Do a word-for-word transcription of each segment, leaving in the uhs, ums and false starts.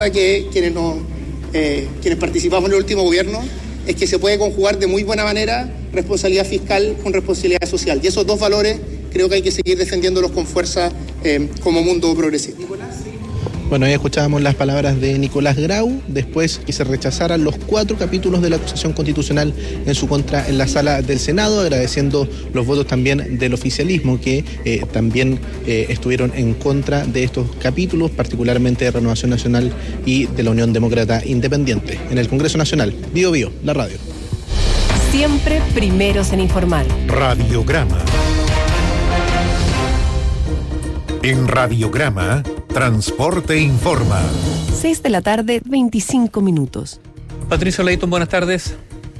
que quienes, nos, eh, quienes participamos en el último gobierno es que se puede conjugar de muy buena manera responsabilidad fiscal con responsabilidad social. Y esos dos valores creo que hay que seguir defendiéndolos con fuerza eh, como mundo progresista. Bueno, ahí escuchábamos las palabras de Nicolás Grau, después que se rechazaran los cuatro capítulos de la acusación constitucional en su contra en la sala del Senado, agradeciendo los votos también del oficialismo que eh, también eh, estuvieron en contra de estos capítulos, particularmente de Renovación Nacional y de la Unión Demócrata Independiente. En el Congreso Nacional, Bio Bio, la radio. Siempre primeros en informar. Radiograma. En Radiograma, Transporte Informa. seis de la tarde, veinticinco minutos. Patricio Leighton, buenas tardes.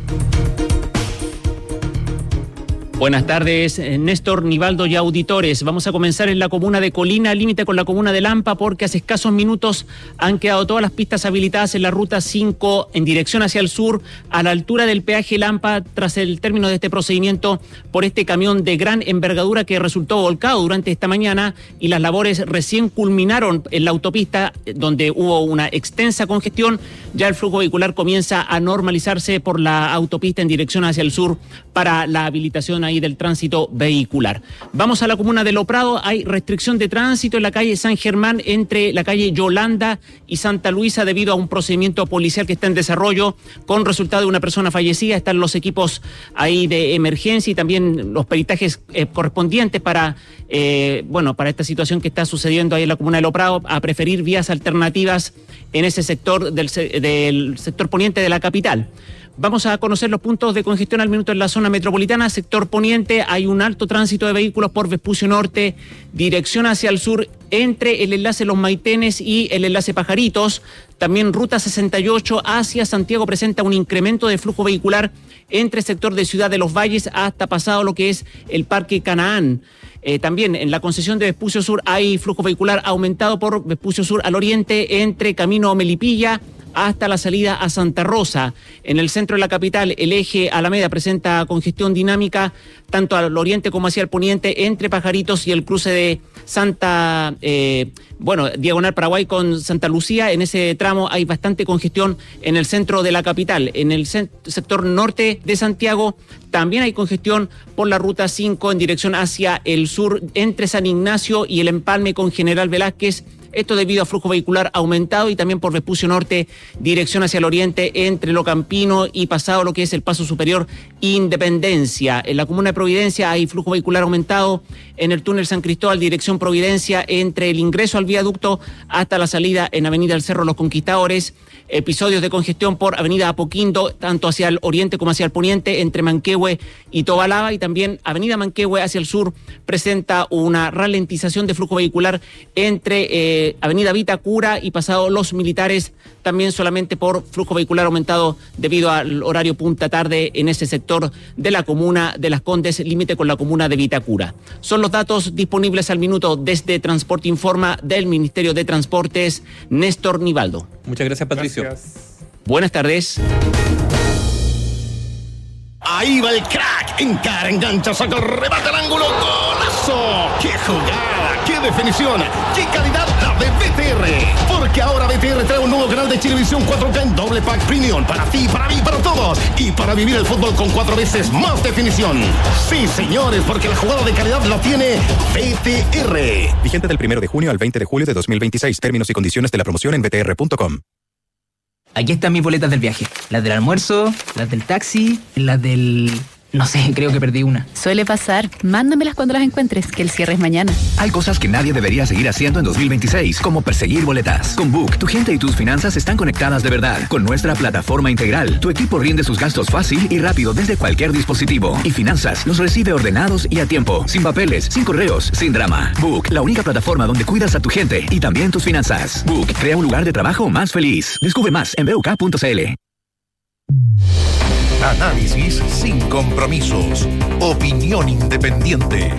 Buenas tardes, Néstor, Nivaldo y auditores. Vamos a comenzar en la comuna de Colina, límite con la comuna de Lampa, porque hace escasos minutos han quedado todas las pistas habilitadas en la ruta cinco en dirección hacia el sur, a la altura del peaje Lampa, tras el término de este procedimiento por este camión de gran envergadura que resultó volcado durante esta mañana, y las labores recién culminaron en la autopista, donde hubo una extensa congestión. Ya el flujo vehicular comienza a normalizarse por la autopista en dirección hacia el sur para la habilitación ahí del tránsito vehicular. Vamos a la comuna de Loprado. Hay restricción de tránsito en la calle San Germán entre la calle Yolanda y Santa Luisa debido a un procedimiento policial que está en desarrollo con resultado de una persona fallecida. Están los equipos ahí de emergencia y también los peritajes eh, correspondientes para eh, bueno, para esta situación que está sucediendo ahí en la comuna de Loprado, a preferir vías alternativas en ese sector del, del sector poniente de la capital. Vamos a conocer los puntos de congestión al minuto en la zona metropolitana. Sector poniente, hay un alto tránsito de vehículos por Vespucio Norte, dirección hacia el sur, entre el enlace Los Maitenes y el enlace Pajaritos. También ruta sesenta y ocho hacia Santiago presenta un incremento de flujo vehicular entre el sector de Ciudad de los Valles hasta pasado lo que es el Parque Canaán. Eh, también en la concesión de Vespucio Sur hay flujo vehicular aumentado por Vespucio Sur al oriente entre Camino Melipilla hasta la salida a Santa Rosa. En el centro de la capital, el eje Alameda presenta congestión dinámica tanto al oriente como hacia el poniente entre Pajaritos y el cruce de Santa, eh, bueno, Diagonal Paraguay con Santa Lucía. En ese tramo hay bastante congestión en el centro de la capital. En el cent- sector norte de Santiago también hay congestión por la ruta cinco en dirección hacia el sur entre San Ignacio y el empalme con General Velázquez. Esto debido a flujo vehicular aumentado y también por Vespucio Norte, dirección hacia el oriente entre Lo Campino y pasado lo que es el Paso Superior Independencia. En la comuna de Providencia hay flujo vehicular aumentado en el túnel San Cristóbal, dirección Providencia, entre el ingreso al viaducto hasta la salida en Avenida El Cerro Los Conquistadores. Episodios de congestión por Avenida Apoquindo, tanto hacia el oriente como hacia el poniente, entre Manquehue y Tobalaba, y también Avenida Manquehue hacia el sur presenta una ralentización de flujo vehicular entre eh, Avenida Vitacura y pasado Los Militares, también solamente por flujo vehicular aumentado debido al horario punta tarde en ese sector de la comuna de Las Condes, límite con la comuna de Vitacura. Son los datos disponibles al minuto desde Transporte Informa del Ministerio de Transportes, Néstor Nivaldo. Muchas gracias, Patricio. Gracias. Buenas tardes. Ahí va el crack, encara, engancha, saca el remate al ángulo, ¡golazo! ¡Qué jugada! ¡Qué definición! ¡Qué calidad la de B T R! Porque ahora B T R trae un nuevo canal de Chilevisión cuatro K en doble pack premium para ti, para mí, para todos, y para vivir el fútbol con cuatro veces más definición. Sí, señores, porque la jugada de calidad la tiene B T R. Vigente del primero de junio al veinte de julio de dos mil veintiséis. Términos y condiciones de la promoción en b t r punto com. Aquí están mis boletas del viaje. Las del almuerzo, las del taxi, las del... No sé, creo que perdí una. Suele pasar. Mándamelas cuando las encuentres, que el cierre es mañana. Hay cosas que nadie debería seguir haciendo en dos mil veintiséis, como perseguir boletas. Con Book, tu gente y tus finanzas están conectadas de verdad. Con nuestra plataforma integral, tu equipo rinde sus gastos fácil y rápido desde cualquier dispositivo. Y finanzas los recibe ordenados y a tiempo. Sin papeles, sin correos, sin drama. Book, la única plataforma donde cuidas a tu gente y también tus finanzas. Book, crea un lugar de trabajo más feliz. Descubre más en b u k punto c l. Análisis sin compromisos. Opinión independiente.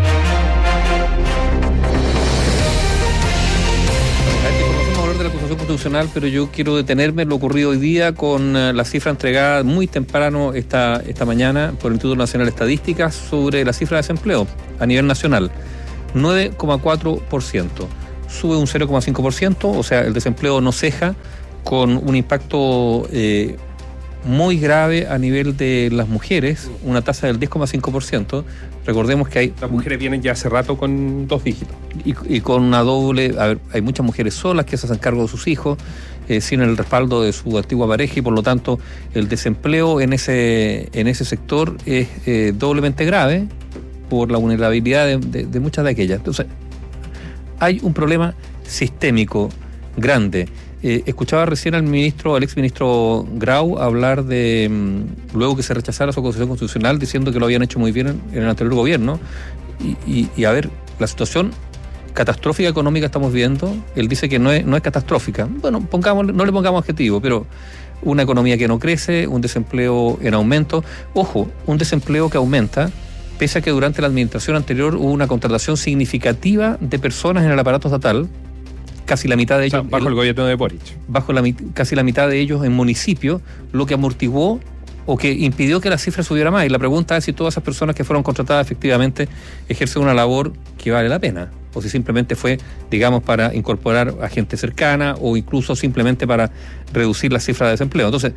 Vamos a hablar de la acusación constitucional, pero yo quiero detenerme en lo ocurrido hoy día con la cifra entregada muy temprano esta, esta mañana por el Instituto Nacional de Estadística sobre la cifra de desempleo a nivel nacional. nueve coma cuatro por ciento. sube un cero coma cinco por ciento, o sea, el desempleo no ceja, con un impacto eh, muy grave a nivel de las mujeres, una tasa del diez coma cinco por ciento. Recordemos que hay... Las mujeres vienen ya hace rato con dos dígitos. Y, y con una doble... A ver, hay muchas mujeres solas que se hacen cargo de sus hijos, eh, sin el respaldo de su antigua pareja, y por lo tanto el desempleo en ese, en ese sector es eh, doblemente grave por la vulnerabilidad de, de, de muchas de aquellas. Entonces, hay un problema sistémico grande. Eh, escuchaba recién al ministro, al exministro Grau, hablar de, mmm, luego que se rechazara su acusación constitucional, diciendo que lo habían hecho muy bien en, en el anterior gobierno. Y, y, y a ver, la situación catastrófica económica estamos viendo, él dice que no es, no es catastrófica. Bueno, pongamos, no le pongamos adjetivo, pero una economía que no crece, un desempleo en aumento. Ojo, un desempleo que aumenta, pese a que durante la administración anterior hubo una contratación significativa de personas en el aparato estatal, casi la mitad de ellos... O sea, bajo el, el gobierno de Boric. Bajo la, casi la mitad de ellos en municipios, lo que amortiguó o que impidió que la cifra subiera más. Y la pregunta es si todas esas personas que fueron contratadas efectivamente ejercen una labor que vale la pena, o si simplemente fue, digamos, para incorporar a gente cercana, o incluso simplemente para reducir la cifra de desempleo. Entonces,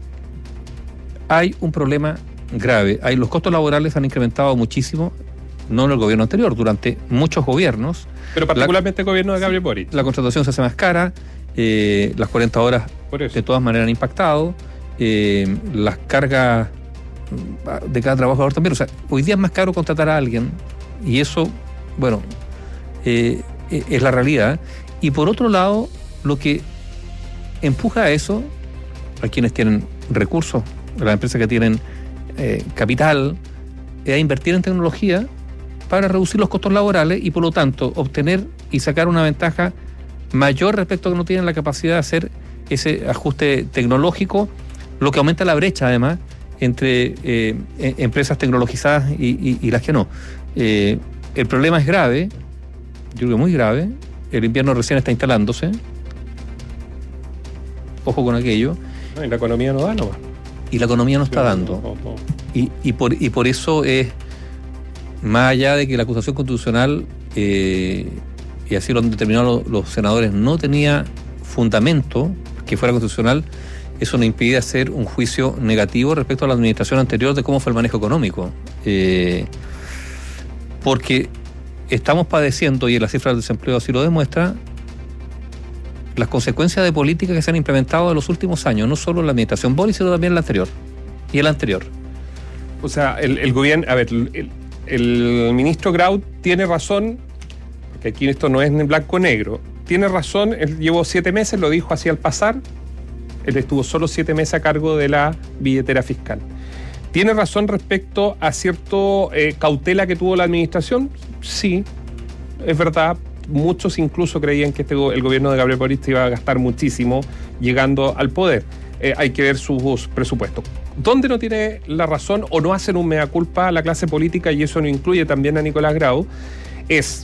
hay un problema grave. Hay, los costos laborales han incrementado muchísimo, no en el gobierno anterior, durante muchos gobiernos. Pero particularmente la, el gobierno de Gabriel Boric. La contratación se hace más cara, eh, las cuarenta horas de todas maneras han impactado, eh, las cargas de cada trabajador también. O sea, hoy día es más caro contratar a alguien, y eso, bueno, eh, es la realidad. Y por otro lado, lo que empuja a eso, a quienes tienen recursos, a las empresas que tienen eh, capital, es a invertir en tecnología para reducir los costos laborales y por lo tanto obtener y sacar una ventaja mayor respecto a que no tienen la capacidad de hacer ese ajuste tecnológico, lo que aumenta la brecha además entre eh, empresas tecnologizadas y, y, y las que no. Eh, el problema es grave, yo creo que muy grave, el invierno recién está instalándose, ojo con aquello. No, y la economía no da nomás. Y la economía no está dando. No, no, no. Y, y, por, y por eso es, más allá de que la acusación constitucional, eh, y así lo han determinado los, los senadores, no tenía fundamento que fuera constitucional, eso no impide hacer un juicio negativo respecto a la administración anterior de cómo fue el manejo económico. Eh, porque estamos padeciendo, y la cifra del desempleo así lo demuestra, las consecuencias de políticas que se han implementado en los últimos años, no solo en la administración Boric, sino también en la anterior y el anterior. O sea, el, el gobierno, a ver, el, el ministro Grau tiene razón, porque aquí esto no es en blanco o negro, tiene razón, él llevó siete meses, lo dijo así al pasar, él estuvo solo siete meses a cargo de la billetera fiscal. ¿Tiene razón respecto a cierto eh, cautela que tuvo la administración? Sí, es verdad. Muchos incluso creían que este, el gobierno de Gabriel Boric iba a gastar muchísimo llegando al poder. Eh, hay que ver sus presupuestos. ¿Dónde no tiene la razón o no hacen un mea culpa a la clase política, y eso no incluye también a Nicolás Grau? Es,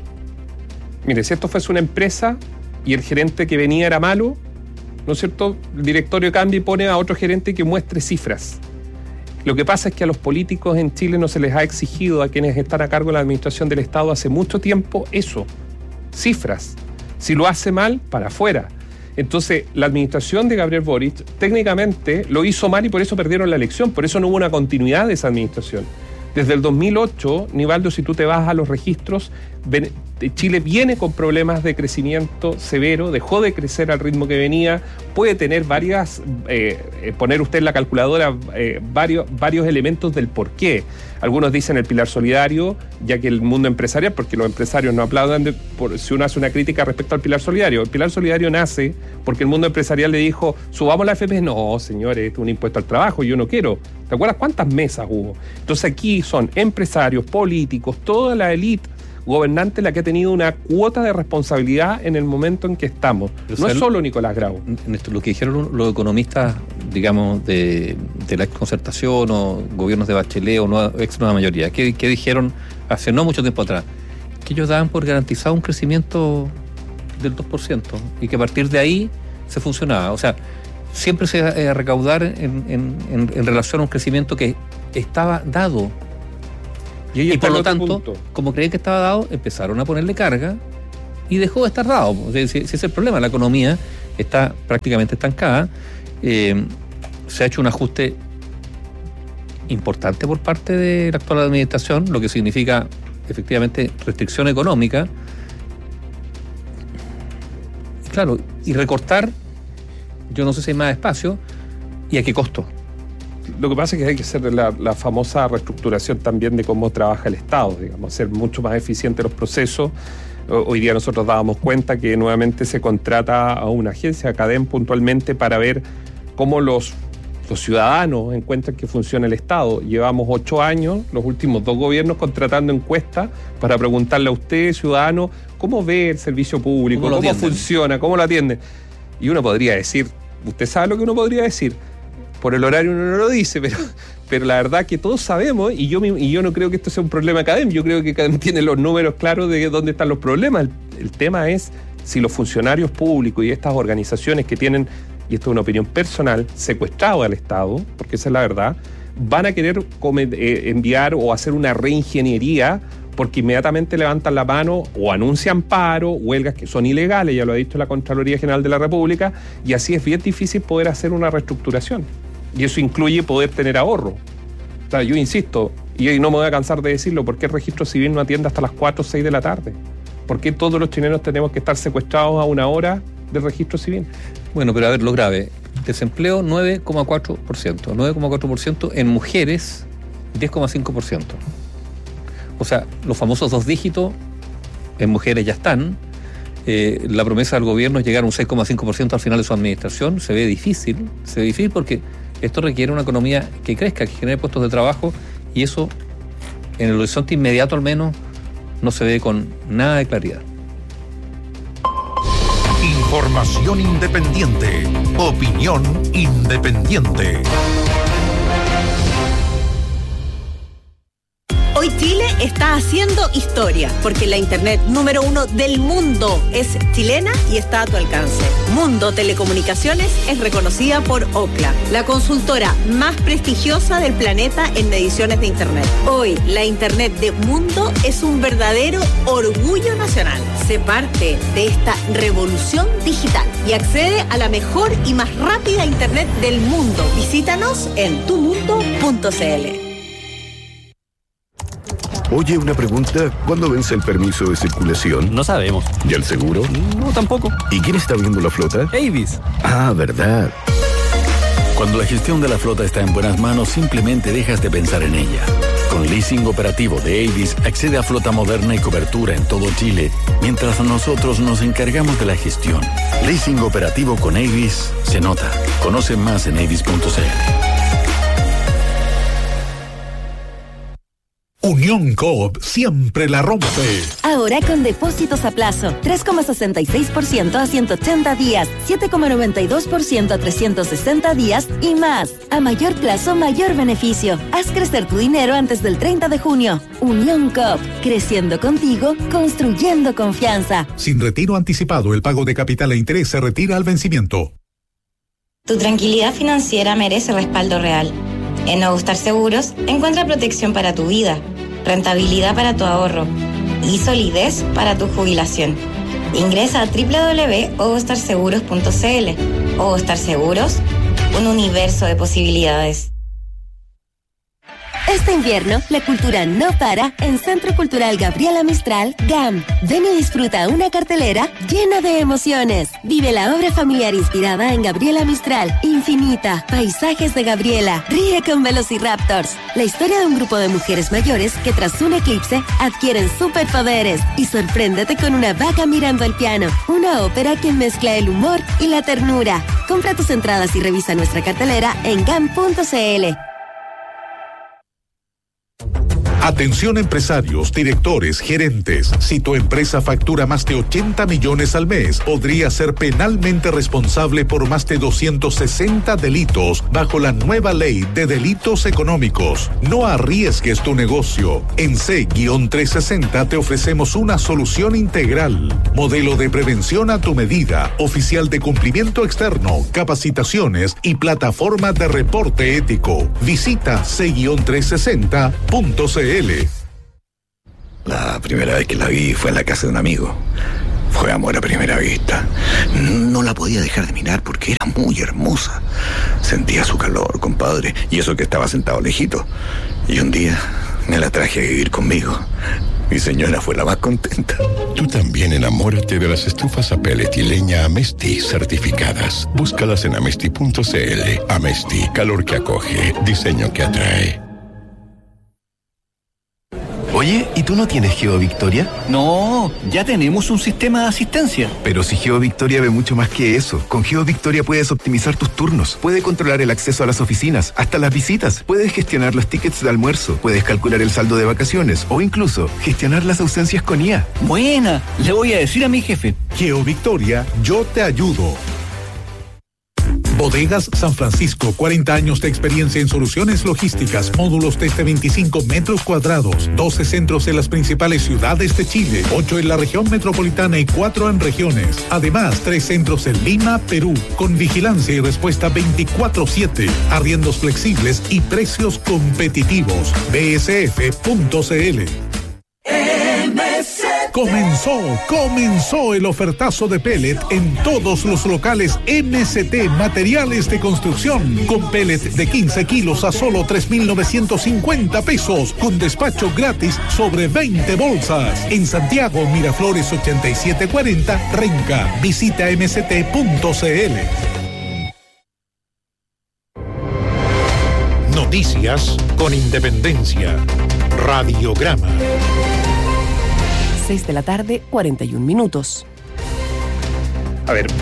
mire, si esto fuese una empresa y el gerente que venía era malo, ¿no es cierto? El directorio cambia y pone a otro gerente que muestre cifras. Lo que pasa es que a los políticos en Chile no se les ha exigido, a quienes están a cargo de la administración del Estado hace mucho tiempo, eso, cifras. Si lo hace mal, para afuera. Entonces, la administración de Gabriel Boric técnicamente lo hizo mal y por eso perdieron la elección, por eso no hubo una continuidad de esa administración. Desde el dos mil ocho, Nivaldo, si tú te vas a los registros, Chile viene con problemas de crecimiento severo, dejó de crecer al ritmo que venía, puede tener varias, eh, poner usted en la calculadora eh, varios, varios elementos del por qué. Algunos dicen el pilar solidario, ya que el mundo empresarial, porque los empresarios no aplaudan de, por, si uno hace una crítica respecto al pilar solidario. El pilar solidario nace porque el mundo empresarial le dijo, subamos la F P. No, señores, es un impuesto al trabajo, yo no quiero. ¿Te acuerdas cuántas mesas hubo? Entonces aquí son empresarios, políticos, toda la élite gobernante la que ha tenido una cuota de responsabilidad en el momento en que estamos. Pero no es solo Nicolás Grau. En esto, lo que dijeron los economistas, digamos, de, de la exconcertación o gobiernos de Bachelet o no, ex nueva mayoría, ¿qué, qué dijeron hace no mucho tiempo atrás? Que ellos daban por garantizado un crecimiento del dos por ciento y que a partir de ahí se funcionaba. O sea, siempre se iba a recaudar en, en, en, en relación a un crecimiento que estaba dado. Y, y por lo tanto, punto. como creían que estaba dado, empezaron a ponerle carga y dejó de estar dado. Si, si ese es el problema, la economía está prácticamente estancada. Eh, se ha hecho un ajuste importante por parte de la actual administración, lo que significa efectivamente restricción económica. Claro, y recortar, yo no sé si hay más espacio y a qué costo. Lo que pasa es que hay que hacer la, la famosa reestructuración también de cómo trabaja el Estado, digamos, hacer mucho más eficientes los procesos. Hoy día nosotros dábamos cuenta que nuevamente se contrata a una agencia, a CADEM puntualmente, para ver cómo los, los ciudadanos encuentran que funciona el Estado. Llevamos ocho años, los últimos dos gobiernos, contratando encuestas para preguntarle a usted, ciudadano, cómo ve el servicio público, cómo, cómo funciona, cómo lo atienden. Y uno podría decir, usted sabe lo que uno podría decir, por el horario uno no lo dice, pero, pero la verdad que todos sabemos, y yo, y yo no creo que esto sea un problema de CADEM, yo creo que CADEM tiene los números claros de dónde están los problemas. El, el tema es si los funcionarios públicos y estas organizaciones que tienen, y esto es una opinión personal, secuestrado al Estado, porque esa es la verdad, van a querer comer, eh, enviar o hacer una reingeniería, porque inmediatamente levantan la mano o anuncian paro, huelgas que son ilegales, ya lo ha dicho la Contraloría General de la República, y así es bien difícil poder hacer una reestructuración. Y eso incluye poder tener ahorro. O sea, yo insisto, y no me voy a cansar de decirlo, ¿por qué el registro civil no atiende hasta las cuatro o seis de la tarde? ¿Por qué todos los chilenos tenemos que estar secuestrados a una hora del registro civil? Bueno, pero a ver, lo grave, desempleo nueve coma cuatro por ciento, nueve coma cuatro por ciento en mujeres, diez coma cinco por ciento. O sea, los famosos dos dígitos en mujeres ya están. Eh, la promesa del gobierno es llegar a un seis coma cinco por ciento al final de su administración. Se ve difícil, se ve difícil porque esto requiere una economía que crezca, que genere puestos de trabajo, y eso, en el horizonte inmediato al menos, no se ve con nada de claridad. Información independiente. Opinión independiente. Hoy Chile está haciendo historia, porque la internet número uno del mundo es chilena y está a tu alcance. Mundo Telecomunicaciones es reconocida por Ookla, la consultora más prestigiosa del planeta en mediciones de internet. Hoy, la internet de Mundo es un verdadero orgullo nacional. Sé parte de esta revolución digital y accede a la mejor y más rápida internet del mundo. Visítanos en tu mundo punto c l. Oye, una pregunta. ¿Cuándo vence el permiso de circulación? No sabemos. ¿Y el seguro? No, tampoco. ¿Y quién está viendo la flota? Avis. Ah, verdad. Cuando la gestión de la flota está en buenas manos, simplemente dejas de pensar en ella. Con leasing operativo de Avis, accede a flota moderna y cobertura en todo Chile, mientras nosotros nos encargamos de la gestión. Leasing operativo con Avis se nota. Conoce más en avis punto c l. Unión Coop siempre la rompe. Ahora con depósitos a plazo, tres coma sesenta y seis por ciento a ciento ochenta días, siete coma noventa y dos por ciento a trescientos sesenta días y más. A mayor plazo, mayor beneficio. Haz crecer tu dinero antes del treinta de junio. Unión Coop, creciendo contigo, construyendo confianza. Sin retiro anticipado, el pago de capital e interés se retira al vencimiento. Tu tranquilidad financiera merece respaldo real. En Ogostar Seguros, encuentra protección para tu vida, rentabilidad para tu ahorro y solidez para tu jubilación. Ingresa a doble u doble u doble u punto ogostar seguros punto c l. Ogostar Seguros, un universo de posibilidades. Este invierno, la cultura no para en Centro Cultural Gabriela Mistral, G A M. Ven y disfruta una cartelera llena de emociones. Vive la obra familiar inspirada en Gabriela Mistral, Infinita, Paisajes de Gabriela, Ríe con Velociraptors. La historia de un grupo de mujeres mayores que tras un eclipse adquieren superpoderes. Y sorpréndete con una vaca mirando el piano, una ópera que mezcla el humor y la ternura. Compra tus entradas y revisa nuestra cartelera en gam punto c l. Atención empresarios, directores, gerentes. Si tu empresa factura más de ochenta millones al mes, podría ser penalmente responsable por más de doscientos sesenta delitos bajo la nueva ley de delitos económicos. No arriesgues tu negocio. En C trescientos sesenta te ofrecemos una solución integral. Modelo de prevención a tu medida, oficial de cumplimiento externo, capacitaciones y plataforma de reporte ético. Visita C trescientos sesenta punto c l. La primera vez que la vi fue en la casa de un amigo. Fue amor a primera vista. No la podía dejar de mirar porque era muy hermosa. Sentía su calor, compadre, y eso que estaba sentado lejito. Y un día me la traje a vivir conmigo. Mi señora fue la más contenta. Tú también enamórate de las estufas a pellet y leña Amesti certificadas. Búscalas en amesti punto c l. Amesti, calor que acoge, diseño que atrae. Oye, ¿y tú no tienes GeoVictoria? No, ya tenemos un sistema de asistencia. Pero si GeoVictoria ve mucho más que eso. Con GeoVictoria puedes optimizar tus turnos, puedes controlar el acceso a las oficinas, hasta las visitas, puedes gestionar los tickets de almuerzo, puedes calcular el saldo de vacaciones o incluso gestionar las ausencias con I A. Buena, le voy a decir a mi jefe. GeoVictoria, yo te ayudo. Bodegas San Francisco, cuarenta años de experiencia en soluciones logísticas, módulos desde veinticinco metros cuadrados, doce centros en las principales ciudades de Chile, ocho en la región metropolitana y cuatro en regiones. Además, tres centros en Lima, Perú, con vigilancia y respuesta veinticuatro siete, arriendos flexibles y precios competitivos. b s f punto c l. Comenzó, comenzó el ofertazo de pellet en todos los locales M S T Materiales de Construcción, con pellet de quince kilos a solo tres mil novecientos cincuenta pesos, con despacho gratis sobre veinte bolsas. En Santiago, Miraflores ochenta y siete cuarenta, Renca. Visita m s t punto c l. Noticias con independencia. Radiograma. seis de la tarde, cuarenta y un minutos. A ver,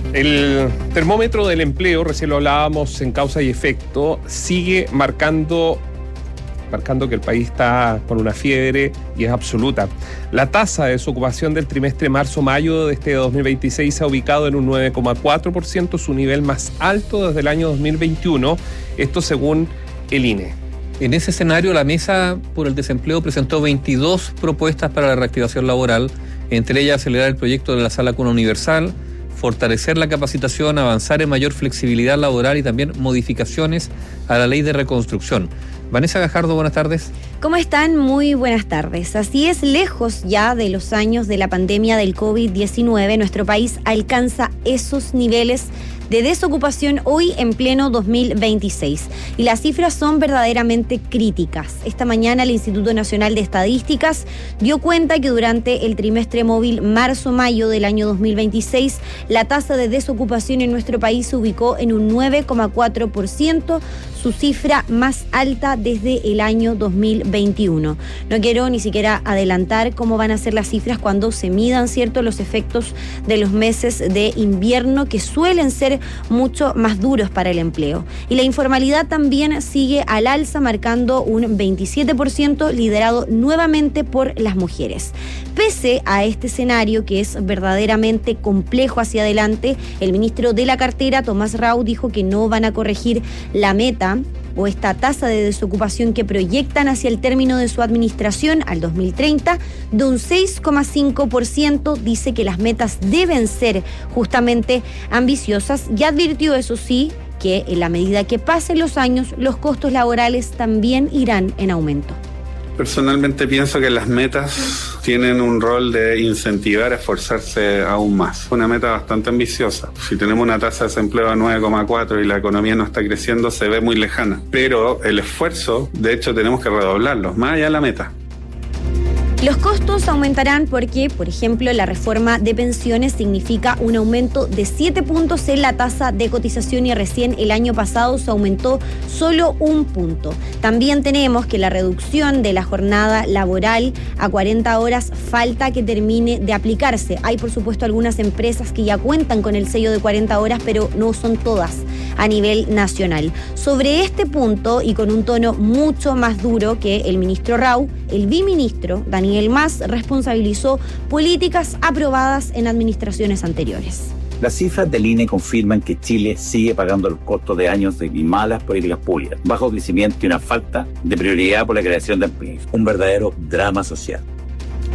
el termómetro del empleo, recién lo hablábamos en causa y efecto, sigue marcando, marcando que el país está con una fiebre y es absoluta. La tasa de desocupación del trimestre marzo-mayo de este dos mil veintiséis se ha ubicado en un nueve coma cuatro por ciento, su nivel más alto desde el año dos mil veintiuno, esto según el I N E. En ese escenario, la Mesa por el Desempleo presentó veintidós propuestas para la reactivación laboral, entre ellas acelerar el proyecto de la Sala Cuna Universal, fortalecer la capacitación, avanzar en mayor flexibilidad laboral y también modificaciones a la ley de reconstrucción. Vanessa Gajardo, buenas tardes. ¿Cómo están? Muy buenas tardes. Así es, lejos ya de los años de la pandemia del covid diecinueve, nuestro país alcanza esos niveles de desocupación hoy en pleno dos mil veintiséis. Y las cifras son verdaderamente críticas. Esta mañana el Instituto Nacional de Estadísticas dio cuenta que durante el trimestre móvil marzo-mayo del año dos mil veintiséis, la tasa de desocupación en nuestro país se ubicó en un nueve coma cuatro por ciento, su cifra más alta desde el año dos mil veintiuno. No quiero ni siquiera adelantar cómo van a ser las cifras cuando se midan, ¿cierto?, los efectos de los meses de invierno, que suelen ser mucho más duros para el empleo. Y la informalidad también sigue al alza, marcando un veintisiete por ciento, liderado nuevamente por las mujeres. Pese a este escenario, que es verdaderamente complejo hacia adelante, el ministro de la cartera, Tomás Rau, dijo que no van a corregir la meta o esta tasa de desocupación que proyectan hacia el término de su administración al dos mil treinta de un seis coma cinco por ciento. Dice que las metas deben ser justamente ambiciosas y advirtió, eso sí, que en la medida que pasen los años, los costos laborales también irán en aumento. Personalmente pienso que las metas tienen un rol de incentivar a esforzarse aún más. Una meta bastante ambiciosa. Si tenemos una tasa de desempleo de nueve coma cuatro y la economía no está creciendo, se ve muy lejana. Pero el esfuerzo, de hecho, tenemos que redoblarlo, más allá de la meta. Los costos aumentarán porque, por ejemplo, la reforma de pensiones significa un aumento de siete puntos en la tasa de cotización y recién el año pasado se aumentó solo un punto. También tenemos que la reducción de la jornada laboral a cuarenta horas falta que termine de aplicarse. Hay, por supuesto, algunas empresas que ya cuentan con el sello de cuarenta horas, pero no son todas a nivel nacional. Sobre este punto, y con un tono mucho más duro que el ministro Rau, el biministro Daniel Mas responsabilizó políticas aprobadas en administraciones anteriores. Las cifras del I N E confirman que Chile sigue pagando el costo de años de malas políticas públicas, bajo crecimiento y una falta de prioridad por la creación de empleos. Un verdadero drama social.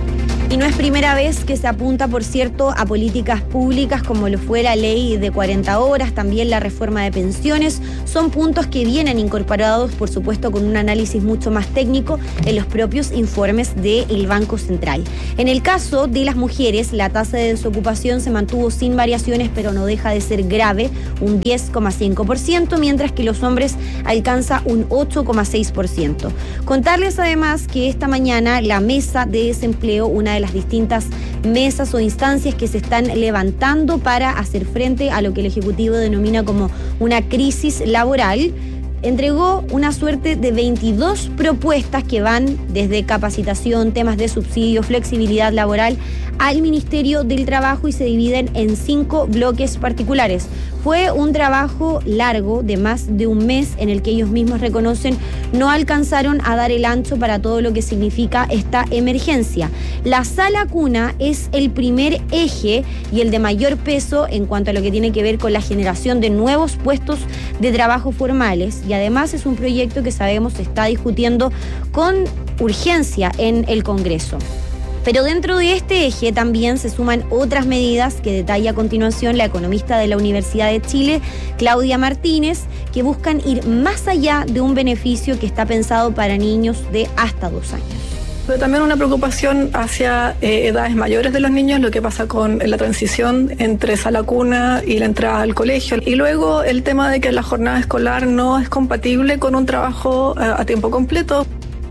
Y no es primera vez que se apunta, por cierto, a políticas públicas como lo fue la ley de cuarenta horas, también la reforma de pensiones. Son puntos que vienen incorporados, por supuesto, con un análisis mucho más técnico en los propios informes del Banco Central. En el caso de las mujeres, la tasa de desocupación se mantuvo sin variaciones, pero no deja de ser grave, un diez coma cinco por ciento, mientras que los hombres alcanza un ocho coma seis por ciento. Contarles además que esta mañana la mesa de desempleo, una de las distintas mesas o instancias que se están levantando para hacer frente a lo que el Ejecutivo denomina como una crisis laboral, entregó una suerte de veintidós propuestas que van desde capacitación, temas de subsidio, flexibilidad laboral al Ministerio del Trabajo y se dividen en cinco bloques particulares. Fue un trabajo largo de más de un mes en el que ellos mismos reconocen no alcanzaron a dar el ancho para todo lo que significa esta emergencia. La sala cuna es el primer eje y el de mayor peso en cuanto a lo que tiene que ver con la generación de nuevos puestos de trabajo formales y además es un proyecto que sabemos se está discutiendo con urgencia en el Congreso. Pero dentro de este eje también se suman otras medidas que detalla a continuación la economista de la Universidad de Chile, Claudia Martínez, que buscan ir más allá de un beneficio que está pensado para niños de hasta dos años. Pero también una preocupación hacia eh, edades mayores de los niños, lo que pasa con la transición entre sala cuna y la entrada al colegio. Y luego el tema de que la jornada escolar no es compatible con un trabajo eh, a tiempo completo.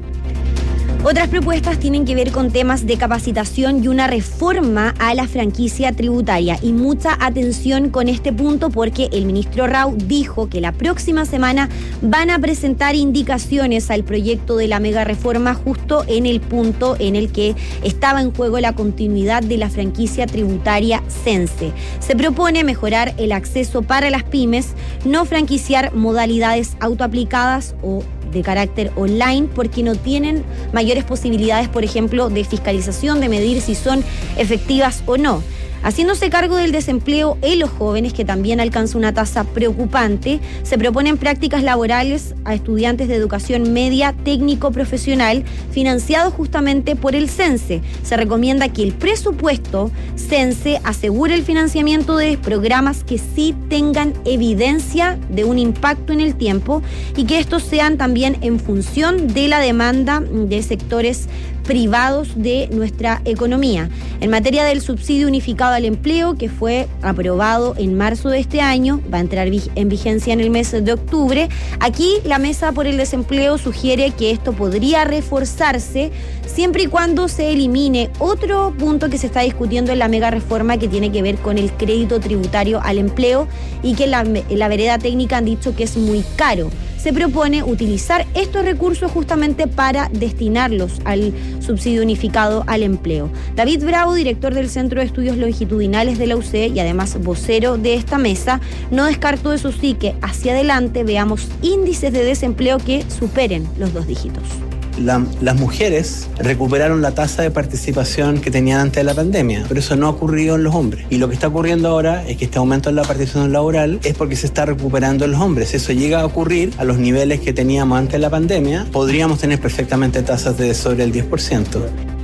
Otras propuestas tienen que ver con temas de capacitación y una reforma a la franquicia tributaria. Y mucha atención con este punto porque el ministro Rau dijo que la próxima semana van a presentar indicaciones al proyecto de la mega reforma justo en el punto en el que estaba en juego la continuidad de la franquicia tributaria Sense. Se propone mejorar el acceso para las pymes, no franquiciar modalidades autoaplicadas o de carácter online porque no tienen mayores posibilidades, por ejemplo, de fiscalización, de medir si son efectivas o no. Haciéndose cargo del desempleo en los jóvenes, que también alcanza una tasa preocupante, se proponen prácticas laborales a estudiantes de educación media técnico-profesional financiados justamente por el Sense. Se recomienda que el presupuesto Sense asegure el financiamiento de programas que sí tengan evidencia de un impacto en el tiempo y que estos sean también en función de la demanda de sectores privados de nuestra economía. En materia del subsidio unificado al empleo, que fue aprobado en marzo de este año, va a entrar en vigencia en el mes de octubre. Aquí la Mesa por el Desempleo sugiere que esto podría reforzarse siempre y cuando se elimine otro punto que se está discutiendo en la mega reforma que tiene que ver con el crédito tributario al empleo y que la, la vereda técnica han dicho que es muy caro. Se propone utilizar estos recursos justamente para destinarlos al subsidio unificado al empleo. David Bravo, director del Centro de Estudios Longitudinales de la U C y además vocero de esta mesa, no descartó eso sí que hacia adelante veamos índices de desempleo que superen los dos dígitos. La, las mujeres recuperaron la tasa de participación que tenían antes de la pandemia, pero eso no ha ocurrido en los hombres. Y lo que está ocurriendo ahora es que este aumento en la participación laboral es porque se está recuperando en los hombres. Si eso llega a ocurrir a los niveles que teníamos antes de la pandemia, podríamos tener perfectamente tasas de sobre el diez por ciento.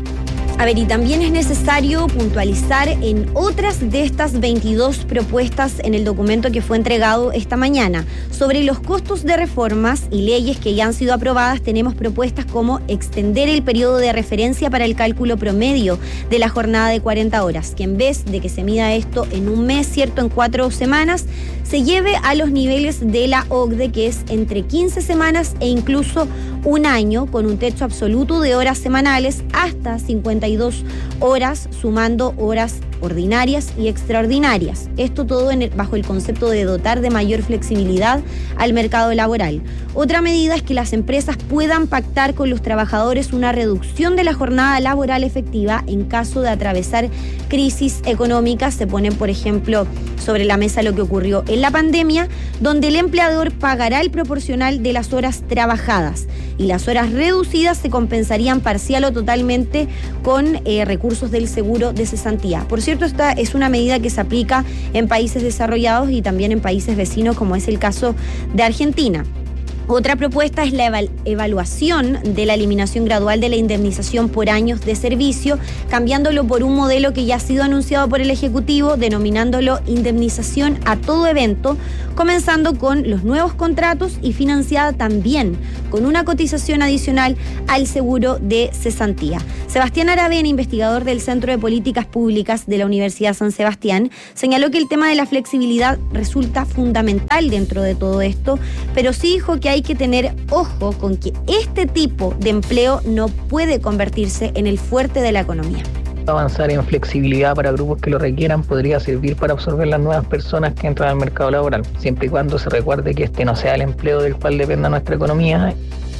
A ver, y también es necesario puntualizar en otras de estas veintidós propuestas en el documento que fue entregado esta mañana. Sobre los costos de reformas y leyes que ya han sido aprobadas, tenemos propuestas como extender el periodo de referencia para el cálculo promedio de la jornada de cuarenta horas, que en vez de que se mida esto en un mes, cierto, en cuatro semanas, se lleve a los niveles de la O C D E, que es entre quince semanas e incluso un año, con un techo absoluto de horas semanales hasta cincuenta y dos horas, sumando horas ordinarias y extraordinarias. Esto todo en el, bajo el concepto de dotar de mayor flexibilidad al mercado laboral. Otra medida es que las empresas puedan pactar con los trabajadores una reducción de la jornada laboral efectiva en caso de atravesar crisis económicas. Se pone, por ejemplo, sobre la mesa lo que ocurrió en la pandemia, donde el empleador pagará el proporcional de las horas trabajadas y las horas reducidas se compensarían parcial o totalmente con eh, recursos del seguro de cesantía. Por cierto, esta es una medida que se aplica en países desarrollados y también en países vecinos, como es el caso de Argentina. Otra propuesta es la eval- evaluación de la eliminación gradual de la indemnización por años de servicio, cambiándolo por un modelo que ya ha sido anunciado por el Ejecutivo, denominándolo indemnización a todo evento, comenzando con los nuevos contratos y financiada también con una cotización adicional al seguro de cesantía. Sebastián Aravena, investigador del Centro de Políticas Públicas de la Universidad San Sebastián, señaló que el tema de la flexibilidad resulta fundamental dentro de todo esto, pero sí dijo que hay que tener ojo con que este tipo de empleo no puede convertirse en el fuerte de la economía. Avanzar en flexibilidad para grupos que lo requieran podría servir para absorber las nuevas personas que entran al mercado laboral, siempre y cuando se recuerde que este no sea el empleo del cual dependa nuestra economía.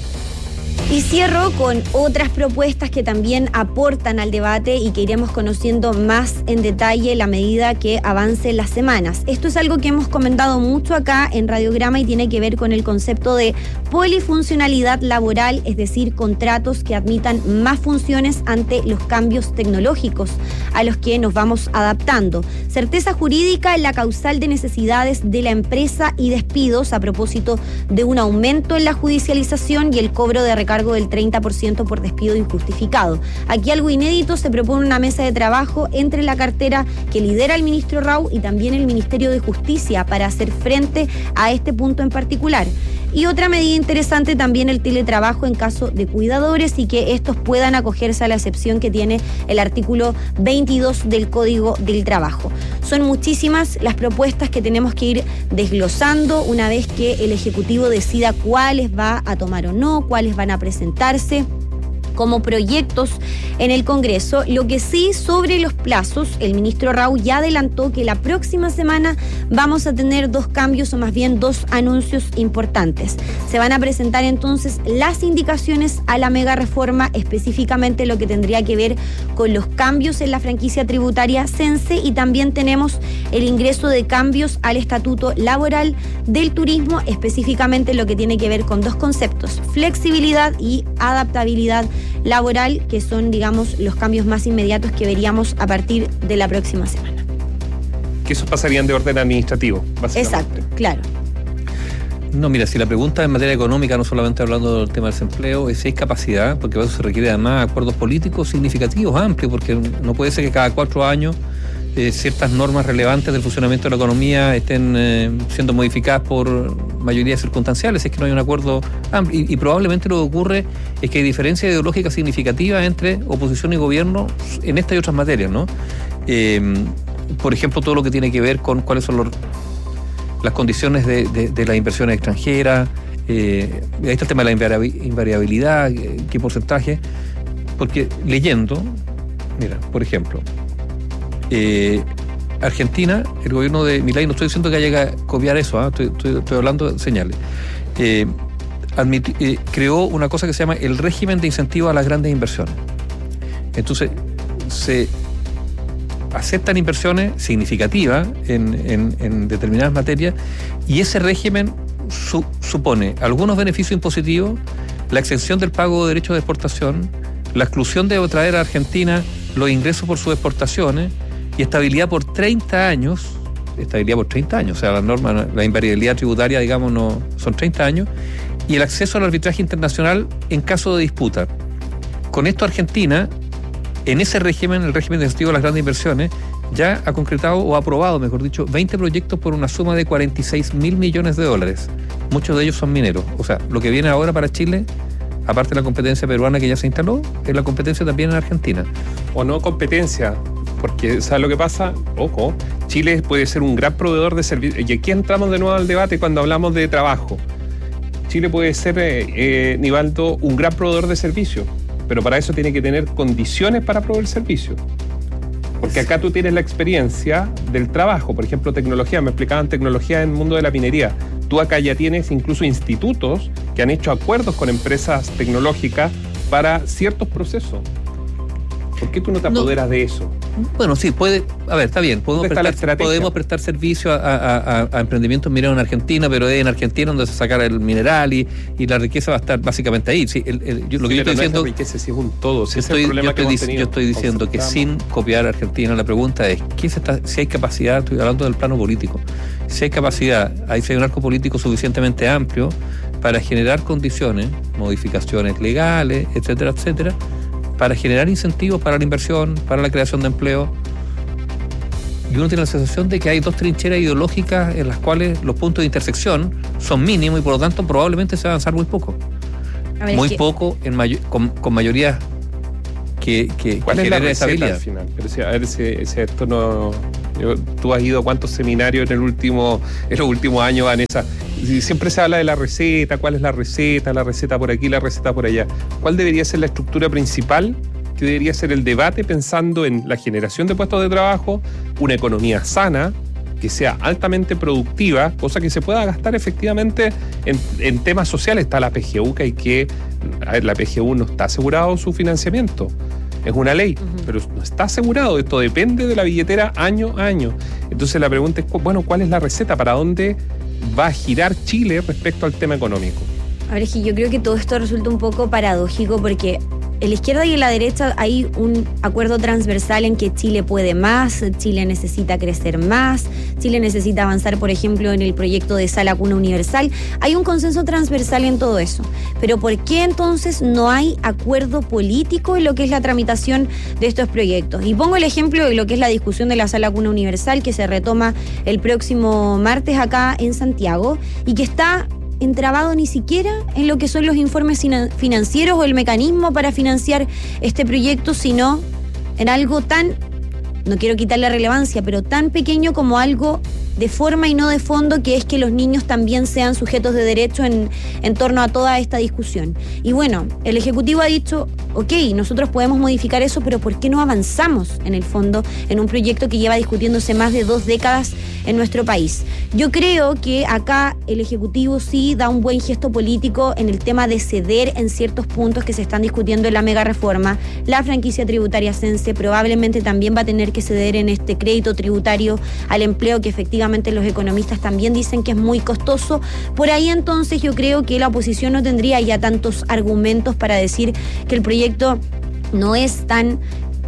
Y cierro con otras propuestas que también aportan al debate y que iremos conociendo más en detalle a medida que avancen las semanas. Esto es algo que hemos comentado mucho acá en Radiograma y tiene que ver con el concepto de polifuncionalidad laboral, es decir, contratos que admitan más funciones ante los cambios tecnológicos a los que nos vamos adaptando. Certeza jurídica en la causal de necesidades de la empresa y despidos a propósito de un aumento en la judicialización y el cobro de recargo del treinta por ciento por despido injustificado. Aquí algo inédito, se propone una mesa de trabajo entre la cartera que lidera el ministro Rau y también el Ministerio de Justicia para hacer frente a este punto en particular. Y otra medida interesante también el teletrabajo en caso de cuidadores y que estos puedan acogerse a la excepción que tiene el artículo veintidós del Código del Trabajo. Son muchísimas las propuestas que tenemos que ir desglosando una vez que el Ejecutivo decida cuáles va a tomar o no, cuáles van a presentarse como proyectos en el Congreso. Lo que sí, sobre los plazos, el ministro Rau ya adelantó que la próxima semana vamos a tener dos cambios o más bien dos anuncios importantes. Se van a presentar entonces las indicaciones a la mega reforma, específicamente lo que tendría que ver con los cambios en la franquicia tributaria Sense, y también tenemos el ingreso de cambios al estatuto laboral del turismo, específicamente lo que tiene que ver con dos conceptos: flexibilidad y adaptabilidad laboral, que son, digamos, los cambios más inmediatos que veríamos a partir de la próxima semana. Que esos pasarían de orden administrativo, básicamente. Exacto, claro. No, mira, si la pregunta en materia económica, no solamente hablando del tema del desempleo, es si hay capacidad, porque para eso se requiere además acuerdos políticos significativos, amplios, porque no puede ser que cada cuatro años eh, ciertas normas relevantes del funcionamiento de la economía estén eh, siendo modificadas por mayorías circunstanciales, es que no hay un acuerdo amplio. Y, y probablemente lo que ocurre es que hay diferencias ideológicas significativas entre oposición y gobierno en esta y otras materias, ¿no? Eh, por ejemplo, todo lo que tiene que ver con cuáles son los, las condiciones de, de, de las inversiones extranjeras, eh, ahí está el tema de la invariabilidad, qué porcentaje, porque leyendo, mira, por ejemplo, eh, Argentina, el gobierno de Milei, no estoy diciendo que haya que copiar eso, ¿eh? estoy, estoy, estoy hablando de señales, eh, admiti, eh, creó una cosa que se llama el régimen de incentivo a las grandes inversiones. Entonces, se aceptan inversiones significativas en, en, en determinadas materias, y ese régimen su, supone algunos beneficios impositivos, la exención del pago de derechos de exportación, la exclusión de traer a Argentina los ingresos por sus exportaciones y estabilidad por treinta años, estabilidad por treinta años, o sea, la norma, la invariabilidad tributaria, digamos, no son treinta años, y el acceso al arbitraje internacional en caso de disputa. Con esto Argentina, en ese régimen, el régimen de incentivo a las grandes inversiones, ya ha concretado o ha aprobado, mejor dicho, veinte proyectos por una suma de cuarenta y seis mil millones de dólares. Muchos de ellos son mineros. O sea, lo que viene ahora para Chile, aparte de la competencia peruana que ya se instaló, es la competencia también en Argentina. O no competencia, porque ¿sabes lo que pasa? Ojo, Chile puede ser un gran proveedor de servicios. Y aquí entramos de nuevo al debate cuando hablamos de trabajo. Chile puede ser, eh, eh, Nivaldo, un gran proveedor de servicios, pero para eso tiene que tener condiciones para proveer servicio. Porque acá tú tienes la experiencia del trabajo, por ejemplo, tecnología, me explicaban tecnología en el mundo de la minería. Tú acá ya tienes incluso institutos que han hecho acuerdos con empresas tecnológicas para ciertos procesos. ¿Por qué tú no te apoderas no. de eso? Bueno, sí, puede, a ver, está bien, podemos, prestar, podemos prestar servicio a, a, a, a emprendimientos mineros en Argentina, pero es en Argentina donde se sacará el mineral y, y la riqueza va a estar básicamente ahí. Sí, el, el, yo, lo sí, que yo estoy diciendo... No es riqueza, si es un todo, si estoy, es el problema yo, estoy, que yo estoy diciendo que sin copiar a Argentina, la pregunta es ¿qué se está, si hay capacidad, estoy hablando del plano político, si hay capacidad, hay, si hay un arco político suficientemente amplio para generar condiciones, modificaciones legales, etcétera, etcétera, para generar incentivos para la inversión, para la creación de empleo. Y uno tiene la sensación de que hay dos trincheras ideológicas en las cuales los puntos de intersección son mínimos y por lo tanto probablemente se va a avanzar muy poco. Ver, muy que... poco en mayo... con, con mayoría que, que, ¿Cuál que es la receta estabilidad al final? Pero si, a ver si, si esto no... Yo, tú has ido a cuántos seminarios en el último en los últimos años, Vanessa. Y siempre se habla de la receta, cuál es la receta, la receta por aquí, la receta por allá. ¿Cuál debería ser la estructura principal que debería ser el debate pensando en la generación de puestos de trabajo, una economía sana, que sea altamente productiva, cosa que se pueda gastar efectivamente en, en temas sociales? Está la P G U, que hay que... A ver, la P G U no está asegurado su financiamiento. Es una ley, uh-huh. pero no está asegurado. Esto depende de la billetera año a año. Entonces la pregunta es, bueno, ¿cuál es la receta? ¿Para dónde va a girar Chile respecto al tema económico? A ver, es que yo creo que todo esto resulta un poco paradójico porque en la izquierda y en la derecha hay un acuerdo transversal en que Chile puede más, Chile necesita crecer más, Chile necesita avanzar, por ejemplo, en el proyecto de Sala Cuna Universal. Hay un consenso transversal en todo eso. Pero ¿por qué entonces no hay acuerdo político en lo que es la tramitación de estos proyectos? Y pongo el ejemplo de lo que es la discusión de la Sala Cuna Universal, que se retoma el próximo martes acá en Santiago y que está entrabado ni siquiera en lo que son los informes financieros o el mecanismo para financiar este proyecto, sino en algo tan, no quiero quitarle relevancia, pero tan pequeño como algo de forma y no de fondo, que es que los niños también sean sujetos de derecho en, en torno a toda esta discusión. Y bueno, el Ejecutivo ha dicho, ok, nosotros podemos modificar eso, pero ¿por qué no avanzamos en el fondo en un proyecto que lleva discutiéndose más de dos décadas en nuestro país? Yo creo que acá el Ejecutivo sí da un buen gesto político en el tema de ceder en ciertos puntos que se están discutiendo en la mega reforma. La franquicia tributaria Sense probablemente también va a tener que ceder en este crédito tributario al empleo, que efectivamente los economistas también dicen que es muy costoso. Por ahí entonces yo creo que la oposición no tendría ya tantos argumentos para decir que el proyecto no es tan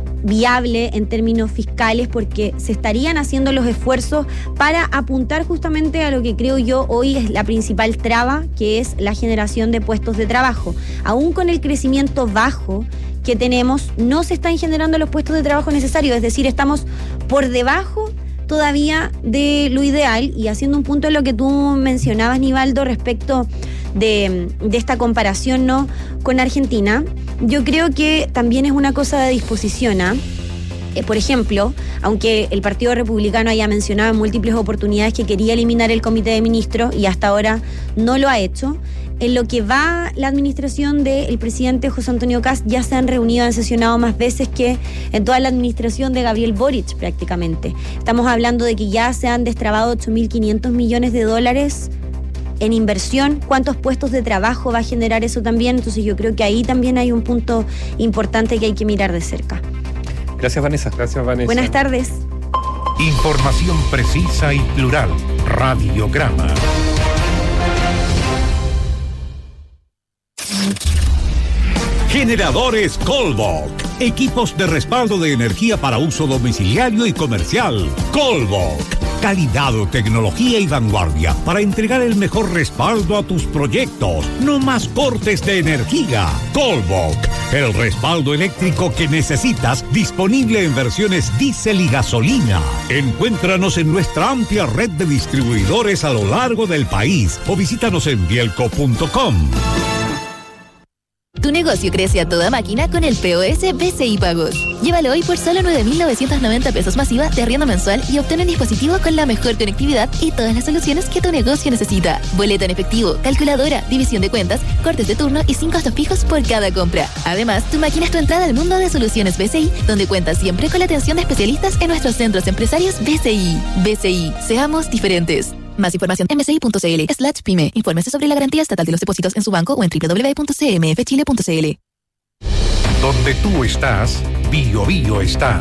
viable en términos fiscales, porque se estarían haciendo los esfuerzos para apuntar justamente a lo que creo yo hoy es la principal traba, que es la generación de puestos de trabajo. Aún con el crecimiento bajo que tenemos, no se están generando los puestos de trabajo necesarios, es decir, estamos por debajo todavía de lo ideal. Y haciendo un punto en lo que tú mencionabas, Nivaldo, respecto de, de esta comparación, ¿no?, con Argentina, yo creo que también es una cosa de disposición, ¿ah? Eh, por ejemplo, aunque el Partido Republicano haya mencionado en múltiples oportunidades que quería eliminar el Comité de Ministros y hasta ahora no lo ha hecho, en lo que va la administración del presidente José Antonio Kast ya se han reunido, han sesionado más veces que en toda la administración de Gabriel Boric prácticamente. Estamos hablando de que ya se han destrabado ocho mil quinientos millones de dólares en inversión. ¿Cuántos puestos de trabajo va a generar eso también? Entonces yo creo que ahí también hay un punto importante que hay que mirar de cerca. Gracias, Vanessa. Gracias, Vanessa. Buenas tardes. Información precisa y plural. Radiograma. Generadores Colbok. Equipos de respaldo de energía para uso domiciliario y comercial. Colbok. Calidad, tecnología y vanguardia para entregar el mejor respaldo a tus proyectos. No más cortes de energía. Colbok. El respaldo eléctrico que necesitas, disponible en versiones diésel y gasolina. Encuéntranos en nuestra amplia red de distribuidores a lo largo del país o visítanos en bielco punto com. Tu negocio crece a toda máquina con el P O S B C I Pagos. Llévalo hoy por solo nueve mil novecientos noventa pesos masiva de arriendo mensual y obtén un dispositivo con la mejor conectividad y todas las soluciones que tu negocio necesita. Boleto en efectivo, calculadora, división de cuentas, cortes de turno y sin costos fijos por cada compra. Además, tu máquina es tu entrada al mundo de soluciones B C I, donde cuentas siempre con la atención de especialistas en nuestros centros empresarios B C I. B C I, seamos diferentes. Más información en bci.cl slash pyme. Infórmese sobre la garantía estatal de los depósitos en su banco o en doble u doble u doble u punto c m f chile punto c l. Donde tú estás, Bio Bio está.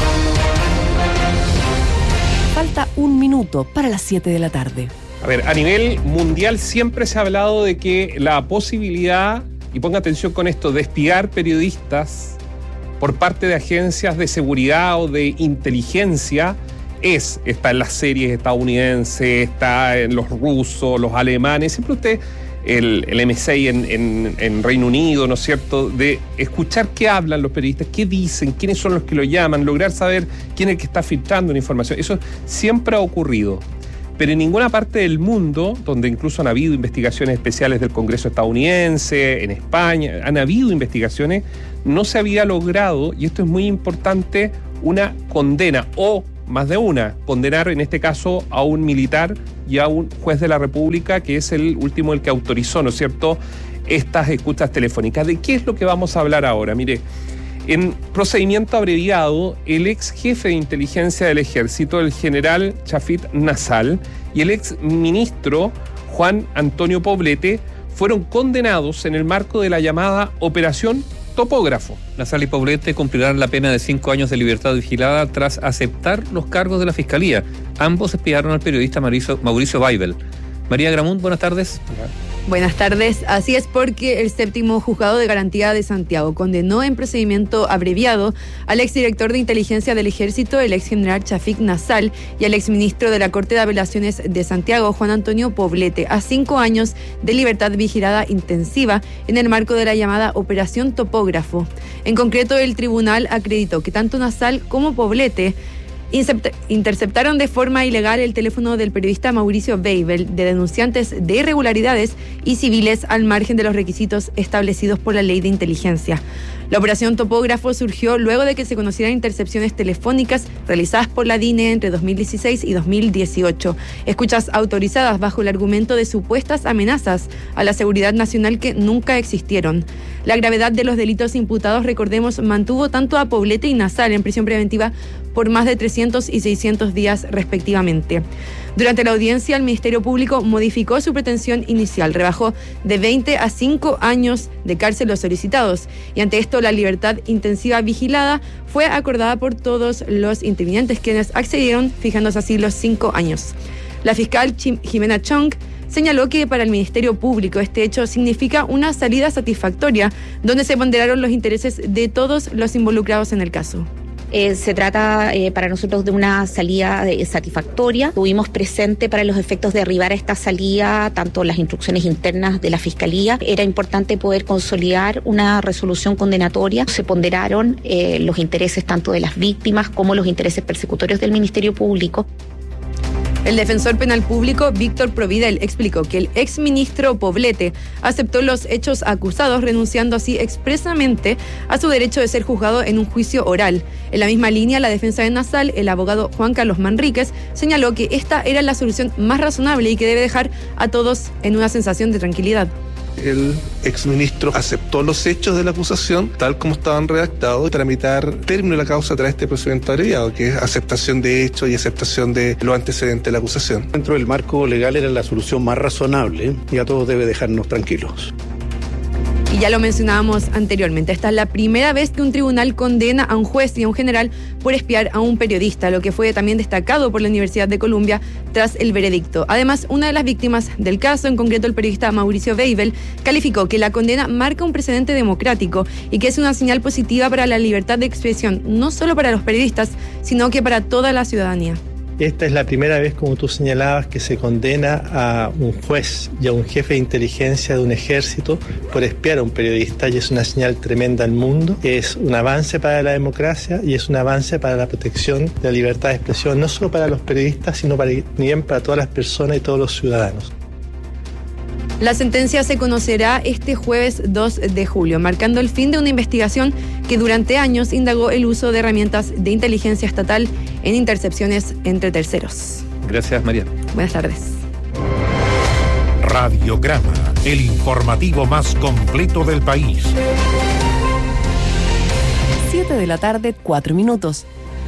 Falta un minuto para las siete de la tarde. A ver, a nivel mundial siempre se ha hablado de que la posibilidad, y ponga atención con esto, de espiar periodistas por parte de agencias de seguridad o de inteligencia es, está en las series estadounidenses, está en los rusos, los alemanes, siempre usted, el, el M seis en, en, en Reino Unido, ¿no es cierto?, de escuchar qué hablan los periodistas, qué dicen, quiénes son los que lo llaman, lograr saber quién es el que está filtrando la información. Eso siempre ha ocurrido. Pero en ninguna parte del mundo, donde incluso han habido investigaciones especiales del Congreso estadounidense, en España, han habido investigaciones, no se había logrado, y esto es muy importante, una condena, o más de una, condenar en este caso a un militar y a un juez de la República, que es el último el que autorizó, ¿no es cierto?, estas escuchas telefónicas. ¿De qué es lo que vamos a hablar ahora? Mire, en procedimiento abreviado, el ex jefe de inteligencia del ejército, el general Chafik Nassal, y el ex ministro Juan Antonio Poblete fueron condenados en el marco de la llamada Operación Topógrafo. Nassal y Poblete cumplirán la pena de cinco años de libertad vigilada tras aceptar los cargos de la Fiscalía. Ambos espiaron al periodista Mauricio, Mauricio Weibel. María Gramont, buenas tardes. Buenas tardes. Así es, porque el séptimo juzgado de garantía de Santiago condenó en procedimiento abreviado al exdirector de inteligencia del ejército, el ex general Chafik Nassal, y al exministro de la Corte de Apelaciones de Santiago, Juan Antonio Poblete, a cinco años de libertad vigilada intensiva en el marco de la llamada Operación Topógrafo. En concreto, el tribunal acreditó que tanto Nassal como Poblete interceptaron de forma ilegal el teléfono del periodista Mauricio Weibel de denunciantes de irregularidades y civiles al margen de los requisitos establecidos por la ley de inteligencia. La operación Topógrafo surgió luego de que se conocieran intercepciones telefónicas realizadas por la D I N E entre dos mil dieciséis y dos mil dieciocho, escuchas autorizadas bajo el argumento de supuestas amenazas a la seguridad nacional que nunca existieron. La gravedad de los delitos imputados, recordemos, mantuvo tanto a Poblete y Nassal en prisión preventiva por más de trescientos y seiscientos días respectivamente. Durante la audiencia, el Ministerio Público modificó su pretensión inicial, rebajó de veinte a cinco años de cárcel los solicitados, y ante esto la libertad intensiva vigilada fue acordada por todos los intervinientes, quienes accedieron, fijándose así los cinco años. La fiscal Jimena Chong señaló que para el Ministerio Público este hecho significa una salida satisfactoria, donde se ponderaron los intereses de todos los involucrados en el caso. Eh, se trata eh, para nosotros de una salida eh, satisfactoria. Tuvimos presente para los efectos de arribar a esta salida tanto las instrucciones internas de la Fiscalía. Era importante poder consolidar una resolución condenatoria. Se ponderaron eh, los intereses tanto de las víctimas como los intereses persecutorios del Ministerio Público. El defensor penal público, Víctor Providel, explicó que el exministro Poblete aceptó los hechos acusados, renunciando así expresamente a su derecho de ser juzgado en un juicio oral. En la misma línea, la defensa de Nassal, el abogado Juan Carlos Manríquez, señaló que esta era la solución más razonable y que debe dejar a todos en una sensación de tranquilidad. El exministro aceptó los hechos de la acusación tal como estaban redactados y tramitar término de la causa a través de este procedimiento abreviado, que es aceptación de hechos y aceptación de los antecedentes de la acusación. Dentro del marco legal era la solución más razonable y a todos debe dejarnos tranquilos. Y ya lo mencionábamos anteriormente, esta es la primera vez que un tribunal condena a un juez y a un general por espiar a un periodista, lo que fue también destacado por la Universidad de Columbia tras el veredicto. Además, una de las víctimas del caso, en concreto el periodista Mauricio Weibel, calificó que la condena marca un precedente democrático y que es una señal positiva para la libertad de expresión, no solo para los periodistas, sino que para toda la ciudadanía. Esta es la primera vez, como tú señalabas, que se condena a un juez y a un jefe de inteligencia de un ejército por espiar a un periodista, y es una señal tremenda al mundo. Es un avance para la democracia y es un avance para la protección de la libertad de expresión, no solo para los periodistas, sino para, también para todas las personas y todos los ciudadanos. La sentencia se conocerá este jueves dos de julio, marcando el fin de una investigación que durante años indagó el uso de herramientas de inteligencia estatal en intercepciones entre terceros. Gracias, María. Buenas tardes. Radiograma, el informativo más completo del país. siete de la tarde, cuatro minutos.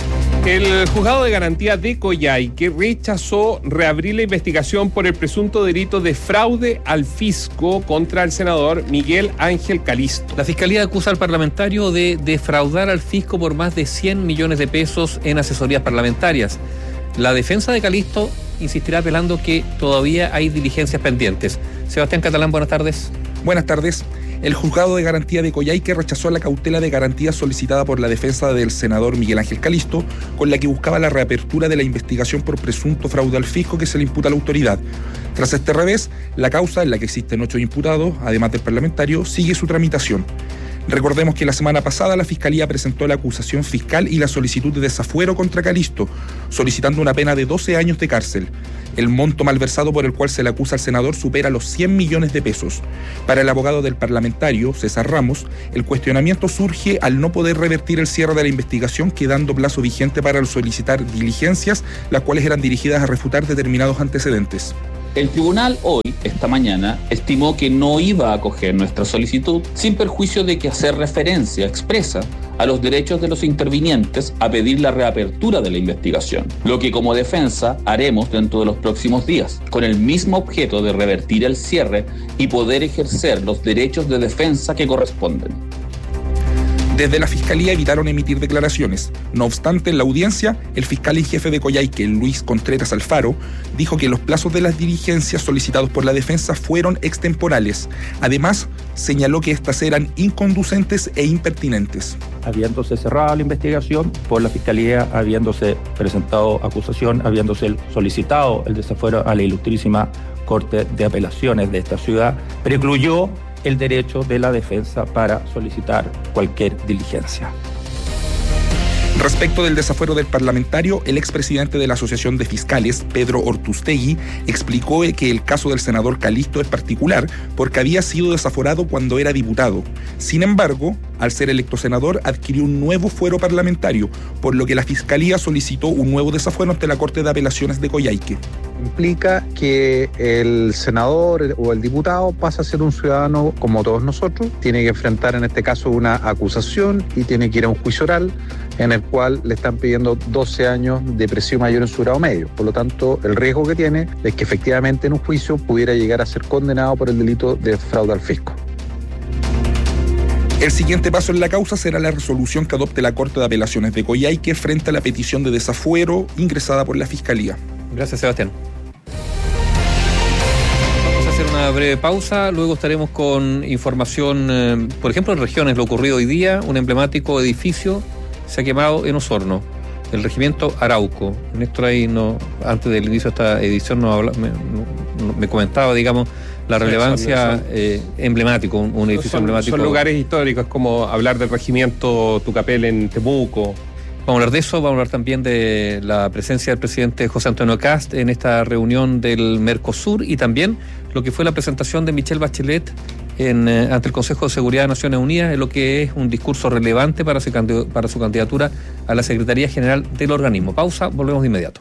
El juzgado de garantía de Coyhaique rechazó reabrir la investigación por el presunto delito de fraude al fisco contra el senador Miguel Ángel Calisto. La Fiscalía acusa al parlamentario de defraudar al fisco por más de cien millones de pesos en asesorías parlamentarias. La defensa de Calisto insistirá apelando que todavía hay diligencias pendientes. Sebastián Catalán, buenas tardes. Buenas tardes. El juzgado de garantía de Coyhaique rechazó la cautela de garantía solicitada por la defensa del senador Miguel Ángel Calisto, con la que buscaba la reapertura de la investigación por presunto fraude al fisco que se le imputa a la autoridad. Tras este revés, la causa, en la que existen ocho imputados, además del parlamentario, sigue su tramitación. Recordemos que la semana pasada la Fiscalía presentó la acusación fiscal y la solicitud de desafuero contra Calisto, solicitando una pena de doce años de cárcel. El monto malversado por el cual se le acusa al senador supera los cien millones de pesos. Para el abogado del parlamentario, César Ramos, el cuestionamiento surge al no poder revertir el cierre de la investigación, quedando plazo vigente para solicitar diligencias, las cuales eran dirigidas a refutar determinados antecedentes. El tribunal hoy, esta mañana, estimó que no iba a acoger nuestra solicitud sin perjuicio de que hacer referencia expresa a los derechos de los intervinientes a pedir la reapertura de la investigación, lo que como defensa haremos dentro de los próximos días, con el mismo objeto de revertir el cierre y poder ejercer los derechos de defensa que corresponden. Desde la Fiscalía evitaron emitir declaraciones. No obstante, en la audiencia, el fiscal en jefe de Coyhaique, Luis Contreras Alfaro, dijo que los plazos de las diligencias solicitados por la defensa fueron extemporales. Además, señaló que estas eran inconducentes e impertinentes. Habiéndose cerrado la investigación por la Fiscalía, habiéndose presentado acusación, habiéndose solicitado el desafuero a la ilustrísima Corte de Apelaciones de esta ciudad, precluyó el derecho de la defensa para solicitar cualquier diligencia. Respecto del desafuero del parlamentario, el expresidente de la Asociación de Fiscales, Pedro Ortustegui, explicó que el caso del senador Calisto es particular porque había sido desaforado cuando era diputado. Sin embargo, al ser electo senador, adquirió un nuevo fuero parlamentario, por lo que la Fiscalía solicitó un nuevo desafuero ante la Corte de Apelaciones de Coyhaique. Implica que el senador o el diputado pasa a ser un ciudadano como todos nosotros, tiene que enfrentar en este caso una acusación y tiene que ir a un juicio oral en el cual le están pidiendo doce años de presidio mayor en su grado medio. Por lo tanto, el riesgo que tiene es que efectivamente en un juicio pudiera llegar a ser condenado por el delito de fraude al fisco. El siguiente paso en la causa será la resolución que adopte la Corte de Apelaciones de Coyhaique frente a la petición de desafuero ingresada por la Fiscalía. Gracias, Sebastián. Vamos a hacer una breve pausa, luego estaremos con información, eh, por ejemplo, en regiones, lo ocurrido hoy día, un emblemático edificio se ha quemado en Osorno, el regimiento Arauco. Néstor ahí, no, antes del inicio de esta edición, no habla, me, no, me comentaba, digamos, la relevancia, son, son, eh, emblemático, un, un edificio son, emblemático. Son lugares históricos, como hablar del regimiento Tucapel en Temuco. Vamos a hablar de eso, vamos a hablar también de la presencia del presidente José Antonio Kast en esta reunión del Mercosur y también lo que fue la presentación de Michelle Bachelet en, eh, ante el Consejo de Seguridad de Naciones Unidas, en lo que es un discurso relevante para su, para su candidatura a la Secretaría General del organismo. Pausa, volvemos de inmediato.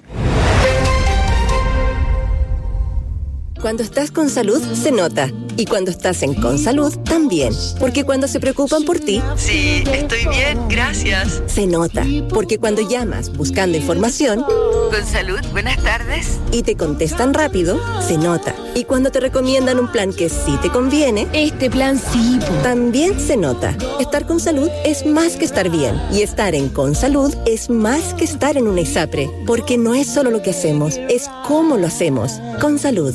Cuando estás con salud, se nota. Y cuando estás en Consalud, también. Porque cuando se preocupan por ti... Sí, estoy bien, gracias. Se nota. Porque cuando llamas buscando información... Consalud, buenas tardes. Y te contestan rápido, se nota. Y cuando te recomiendan un plan que sí te conviene... Este plan sí. También se nota. Estar con salud es más que estar bien. Y estar en Consalud es más que estar en una ISAPRE. Porque no es solo lo que hacemos, es cómo lo hacemos. Consalud.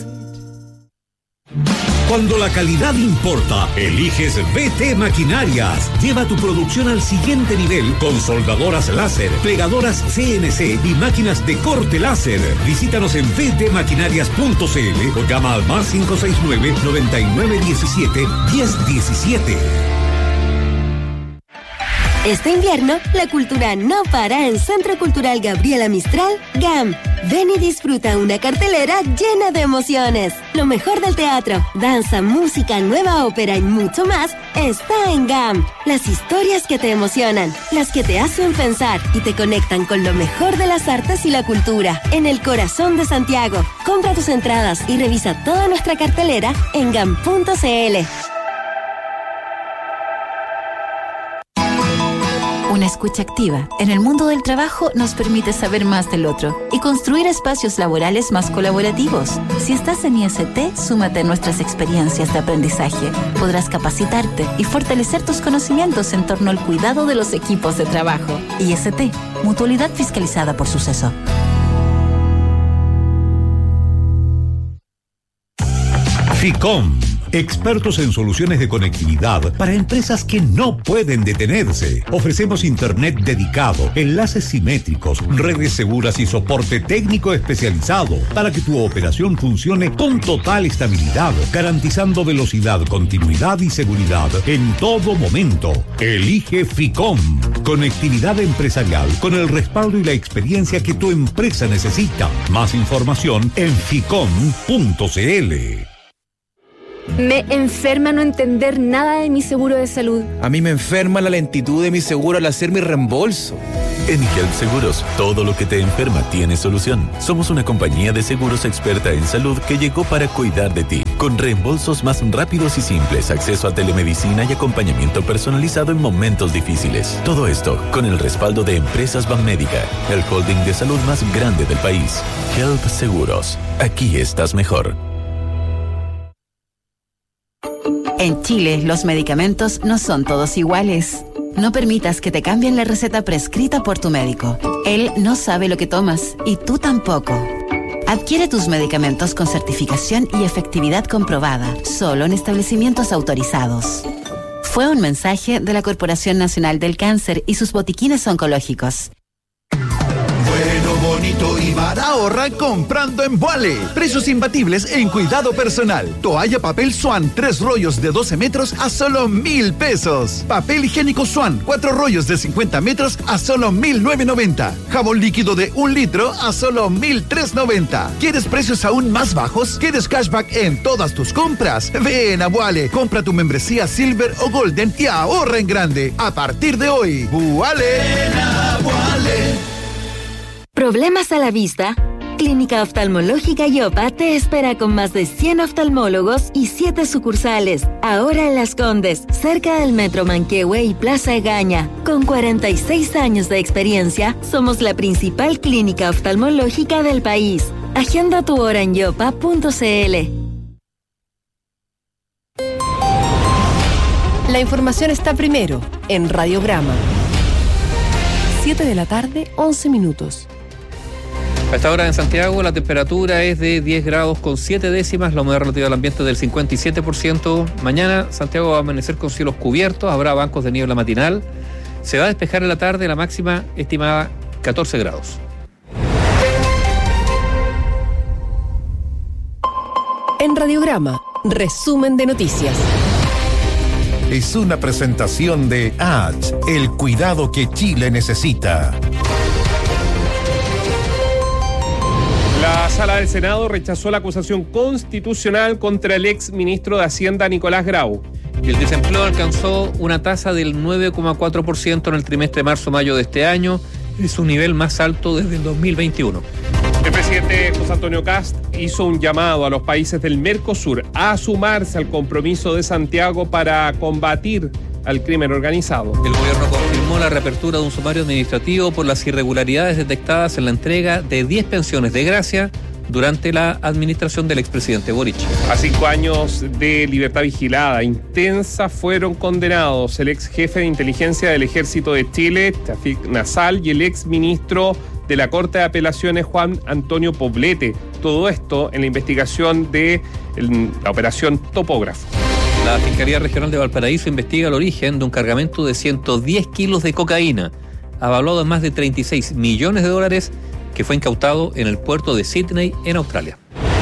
Cuando la calidad importa, eliges B T Maquinarias. Lleva tu producción al siguiente nivel con soldadoras láser, plegadoras C N C y máquinas de corte láser. Visítanos en b t maquinarias punto c l o llama al más cinco seis nueve, noventa y nueve diecisiete, diez diecisiete. Este invierno, la cultura no para en Centro Cultural Gabriela Mistral, GAM. Ven y disfruta una cartelera llena de emociones. Lo mejor del teatro, danza, música, nueva ópera y mucho más está en GAM. Las historias que te emocionan, las que te hacen pensar y te conectan con lo mejor de las artes y la cultura. En el corazón de Santiago. Compra tus entradas y revisa toda nuestra cartelera en gam punto c l. La escucha activa en el mundo del trabajo nos permite saber más del otro y construir espacios laborales más colaborativos. Si estás en I S T, súmate a nuestras experiencias de aprendizaje. Podrás capacitarte y fortalecer tus conocimientos en torno al cuidado de los equipos de trabajo. I S T, mutualidad fiscalizada por Suceso. Ficom, expertos en soluciones de conectividad para empresas que no pueden detenerse. Ofrecemos internet dedicado, enlaces simétricos, redes seguras y soporte técnico especializado para que tu operación funcione con total estabilidad, garantizando velocidad, continuidad y seguridad en todo momento. Elige Ficom, conectividad empresarial con el respaldo y la experiencia que tu empresa necesita. Más información en ficom punto c-l. Me enferma no entender nada de mi seguro de salud. A mí me enferma la lentitud de mi seguro al hacer mi reembolso. En Help Seguros, todo lo que te enferma tiene solución. Somos una compañía de seguros experta en salud que llegó para cuidar de ti. Con reembolsos más rápidos y simples, acceso a telemedicina y acompañamiento personalizado en momentos difíciles. Todo esto con el respaldo de Empresas Banmédica, el holding de salud más grande del país. Help Seguros. Aquí estás mejor. En Chile, los medicamentos no son todos iguales. No permitas que te cambien la receta prescrita por tu médico. Él no sabe lo que tomas y tú tampoco. Adquiere tus medicamentos con certificación y efectividad comprobada, solo en establecimientos autorizados. Fue un mensaje de la Corporación Nacional del Cáncer y sus botiquines oncológicos. Bueno, bonito y barato. Ahorra comprando en Vuale. Precios imbatibles en cuidado personal. Toalla papel Swan, tres rollos de doce metros a solo mil pesos. Papel higiénico Swan, cuatro rollos de cincuenta metros a solo mil novecientos noventa. Jabón líquido de un litro a solo mil trescientos noventa. ¿Quieres precios aún más bajos? ¿Quieres cashback en todas tus compras? Ven a Vuale. Compra tu membresía Silver o Golden y ahorra en grande. A partir de hoy, Vuale. Ven a Vuale. ¿Problemas a la vista? Clínica Oftalmológica Yopa te espera con más de cien oftalmólogos y siete sucursales. Ahora en Las Condes, cerca del Metro Manquehue y Plaza Egaña. Con cuarenta y seis años de experiencia, somos la principal clínica oftalmológica del país. Agenda tu hora en yopa punto c-l. La información está primero en Radiograma. siete de la tarde, once minutos. A esta hora en Santiago la temperatura es de diez grados con siete décimas, la humedad relativa del ambiente del cincuenta y siete por ciento. Mañana Santiago va a amanecer con cielos cubiertos, habrá bancos de niebla matinal. Se va a despejar en la tarde, la máxima estimada catorce grados. En Radiograma, resumen de noticias. Es una presentación de H, el cuidado que Chile necesita. La Sala del Senado rechazó la acusación constitucional contra el ex ministro de Hacienda, Nicolás Grau. El desempleo alcanzó una tasa del nueve coma cuatro por ciento en el trimestre marzo-mayo de este año. Es su nivel más alto desde el dos mil veintiuno. El presidente José Antonio Kast hizo un llamado a los países del Mercosur a sumarse al compromiso de Santiago para combatir al crimen organizado. El gobierno confirmó la reapertura de un sumario administrativo por las irregularidades detectadas en la entrega de diez pensiones de gracia durante la administración del expresidente Boric. A cinco años de libertad vigilada intensa fueron condenados el ex jefe de inteligencia del Ejército de Chile, Chafik Nassal, y el ex ministro de la Corte de Apelaciones, Juan Antonio Poblete. Todo esto en la investigación de la operación Topógrafo. La Fiscalía Regional de Valparaíso investiga el origen de un cargamento de ciento diez kilos de cocaína, avaluado en más de treinta y seis millones de dólares, que fue incautado en el puerto de Sydney, en Australia.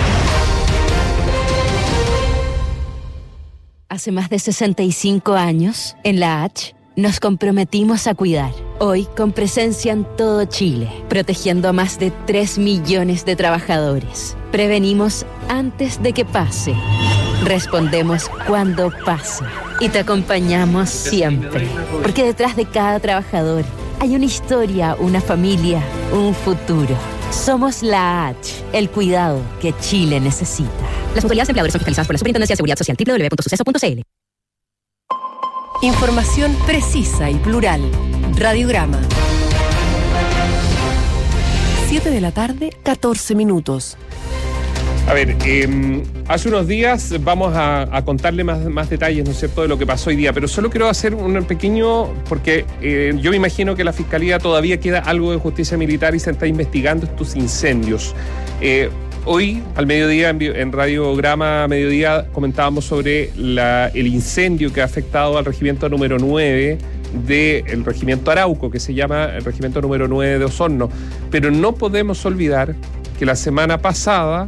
Hace más de sesenta y cinco años, en la H, nos comprometimos a cuidar. Hoy, con presencia en todo Chile, protegiendo a más de tres millones de trabajadores. Prevenimos antes de que pase. Respondemos cuando pasa. Y te acompañamos siempre. Porque detrás de cada trabajador hay una historia, una familia, un futuro. Somos la H, el cuidado que Chile necesita. Las autoridades empleadoras son fiscalizadas por la Superintendencia de Seguridad Social, doble u doble u doble u punto suceso punto c l. Información precisa y plural, Radiograma. siete de la tarde, catorce minutos. A ver, eh, hace unos días vamos a, a contarle más, más detalles, ¿no es cierto?, de lo que pasó hoy día, pero solo quiero hacer un pequeño, porque eh, yo me imagino que la Fiscalía todavía queda algo de justicia militar y se está investigando estos incendios. Eh, hoy, al mediodía, en, en Radiograma Mediodía, comentábamos sobre la, el incendio que ha afectado al regimiento número nueve del regimiento Arauco, que se llama el regimiento número nueve de Osorno, pero no podemos olvidar que la semana pasada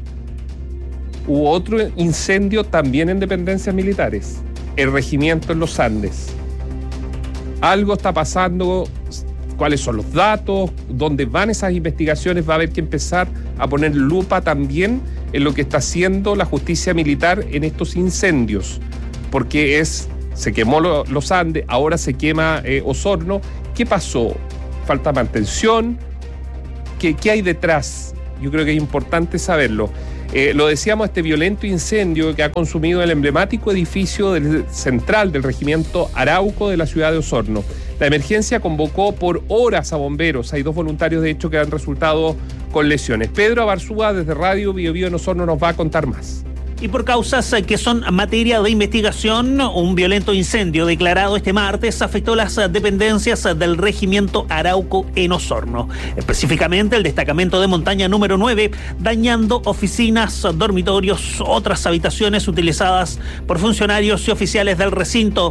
hubo otro incendio también en dependencias militares, el regimiento en los Andes. Algo está pasando, cuáles son los datos, dónde van esas investigaciones, va a haber que empezar a poner lupa también en lo que está haciendo la justicia militar en estos incendios, porque es, se quemó lo, los Andes, ahora se quema eh, Osorno. ¿Qué pasó? ¿Falta mantención? ¿Qué, qué hay detrás? Yo creo que es importante saberlo. Eh, lo decíamos, este violento incendio que ha consumido el emblemático edificio del, central del regimiento Arauco de la ciudad de Osorno. La emergencia convocó por horas a bomberos. Hay dos voluntarios, de hecho, que han resultado con lesiones. Pedro Abarzúa, desde Radio Bio Bio en Osorno, nos va a contar más. Y por causas que son materia de investigación, un violento incendio declarado este martes afectó las dependencias del regimiento Arauco en Osorno, específicamente el destacamento de montaña número nueve, dañando oficinas, dormitorios, otras habitaciones utilizadas por funcionarios y oficiales del recinto.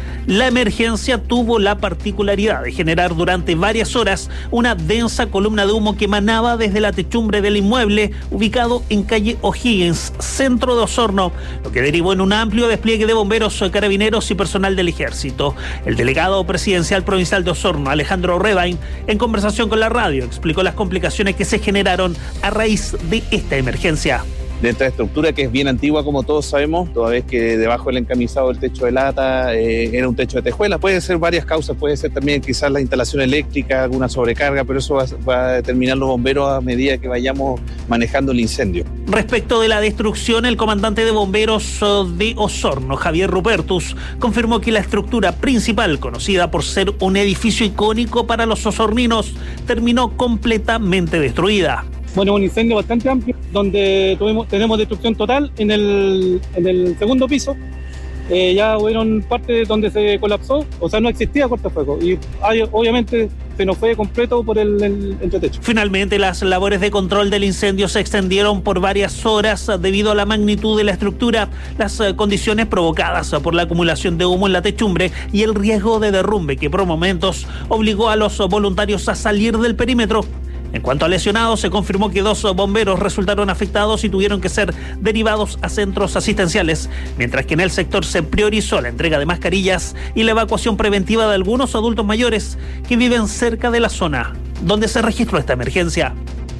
La emergencia tuvo la particularidad de generar durante varias horas una densa columna de humo que emanaba desde la techumbre del inmueble ubicado en calle O'Higgins, centro de Osorno, lo que derivó en un amplio despliegue de bomberos, carabineros y personal del ejército. El delegado presidencial provincial de Osorno, Alejandro Rebain, en conversación con la radio, explicó las complicaciones que se generaron a raíz de esta emergencia. De esta estructura que es bien antigua, como todos sabemos, toda vez que debajo del encamisado del techo de lata eh, era un techo de tejuela. Puede ser varias causas, puede ser también quizás la instalación eléctrica, alguna sobrecarga, pero eso va, va a determinar los bomberos a medida que vayamos manejando el incendio. Respecto de la destrucción, el comandante de bomberos de Osorno, Javier Rupertus, confirmó que la estructura principal, conocida por ser un edificio icónico para los osorninos, terminó completamente destruida. Bueno, un incendio bastante amplio, donde tuvimos, tenemos destrucción total en el, en el segundo piso. Eh, ya hubieron partes donde se colapsó, o sea, no existía cortafuegos. Y hay, obviamente se nos fue completo por el, el entretecho. Finalmente, las labores de control del incendio se extendieron por varias horas debido a la magnitud de la estructura, las condiciones provocadas por la acumulación de humo en la techumbre y el riesgo de derrumbe que por momentos obligó a los voluntarios a salir del perímetro. En cuanto a lesionados, se confirmó que dos bomberos resultaron afectados y tuvieron que ser derivados a centros asistenciales, mientras que en el sector se priorizó la entrega de mascarillas y la evacuación preventiva de algunos adultos mayores que viven cerca de la zona donde se registró esta emergencia.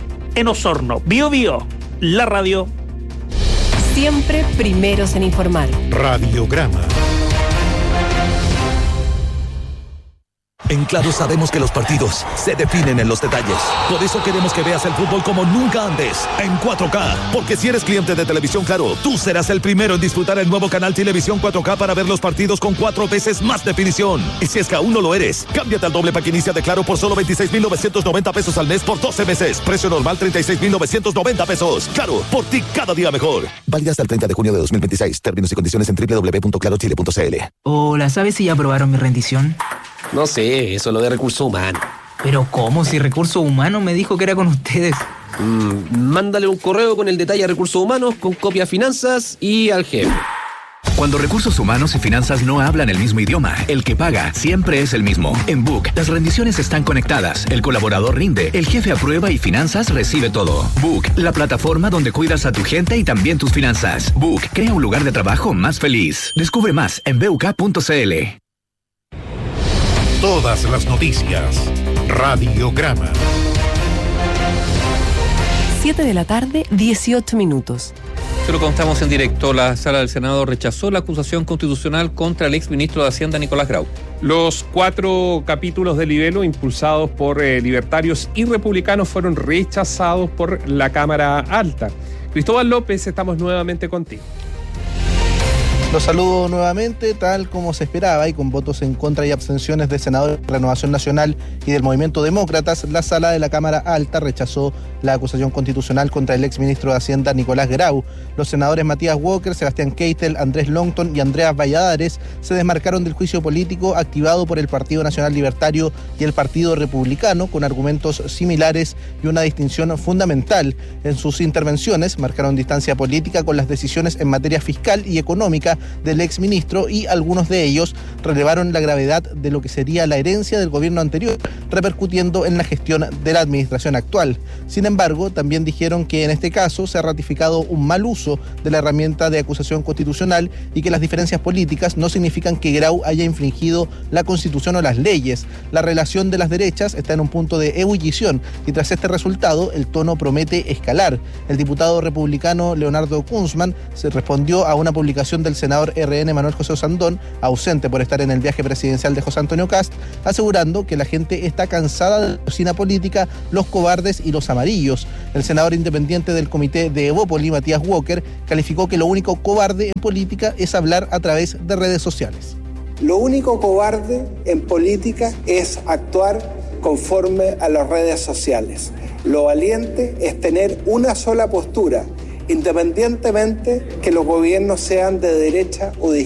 En Osorno, Bio Bio, la radio. Siempre primeros en informar. Radiograma. En Claro sabemos que los partidos se definen en los detalles. Por eso queremos que veas el fútbol como nunca antes, en cuatro K. Porque si eres cliente de Televisión Claro, tú serás el primero en disfrutar el nuevo canal Televisión cuatro K para ver los partidos con cuatro veces más definición. Y si es que aún no lo eres, cámbiate al doble pack inicia de Claro por solo veintiséis mil novecientos noventa pesos al mes por doce meses. Precio normal treinta y seis mil novecientos noventa pesos. Claro, por ti cada día mejor. Válida hasta el treinta de junio de dos mil veintiséis. Términos y condiciones en doble u doble u doble u punto claro chile punto c l. Hola, ¿sabes si ya aprobaron mi rendición? No sé, eso es lo de recursos humanos. ¿Pero cómo? Si recursos humanos me dijo que era con ustedes. Mm, mándale un correo con el detalle a recursos humanos, con copia a finanzas y al jefe. Cuando recursos humanos y finanzas no hablan el mismo idioma, el que paga siempre es el mismo. En Book, las rendiciones están conectadas, el colaborador rinde, el jefe aprueba y finanzas recibe todo. Book, la plataforma donde cuidas a tu gente y también tus finanzas. Book, crea un lugar de trabajo más feliz. Descubre más en b u k punto c l. Todas las noticias. Radiograma. siete de la tarde, dieciocho minutos. Se lo contamos en directo. La Sala del Senado rechazó la acusación constitucional contra el exministro de Hacienda, Nicolás Grau. Los cuatro capítulos del libelo impulsados por eh, libertarios y republicanos fueron rechazados por la Cámara Alta. Cristóbal López, estamos nuevamente contigo. Los saludo nuevamente, tal como se esperaba y con votos en contra y abstenciones de senadores de Renovación Nacional y del Movimiento Demócratas, la sala de la Cámara Alta rechazó la acusación constitucional contra el exministro de Hacienda Nicolás Grau. Los senadores Matías Walker, Sebastián Keitel, Andrés Longton y Andreas Valladares se desmarcaron del juicio político activado por el Partido Nacional Libertario y el Partido Republicano con argumentos similares y una distinción fundamental. En sus intervenciones marcaron distancia política con las decisiones en materia fiscal y económica del exministro y algunos de ellos relevaron la gravedad de lo que sería la herencia del gobierno anterior, repercutiendo en la gestión de la administración actual. Sin embargo, también dijeron que en este caso se ha ratificado un mal uso de la herramienta de acusación constitucional y que las diferencias políticas no significan que Grau haya infringido la Constitución o las leyes. La relación de las derechas está en un punto de ebullición y tras este resultado el tono promete escalar. El diputado republicano Leonardo Kunzman se respondió a una publicación del senador R N Manuel José Osandón, ausente por estar en el viaje presidencial de José Antonio Kast, asegurando que la gente está cansada de la cocina política, los cobardes y los amarillos. El senador independiente del comité de Evópoli, Matías Walker, calificó que lo único cobarde en política es hablar a través de redes sociales. Lo único cobarde en política es actuar conforme a las redes sociales. Lo valiente es tener una sola postura, independientemente que los gobiernos sean de derecha o de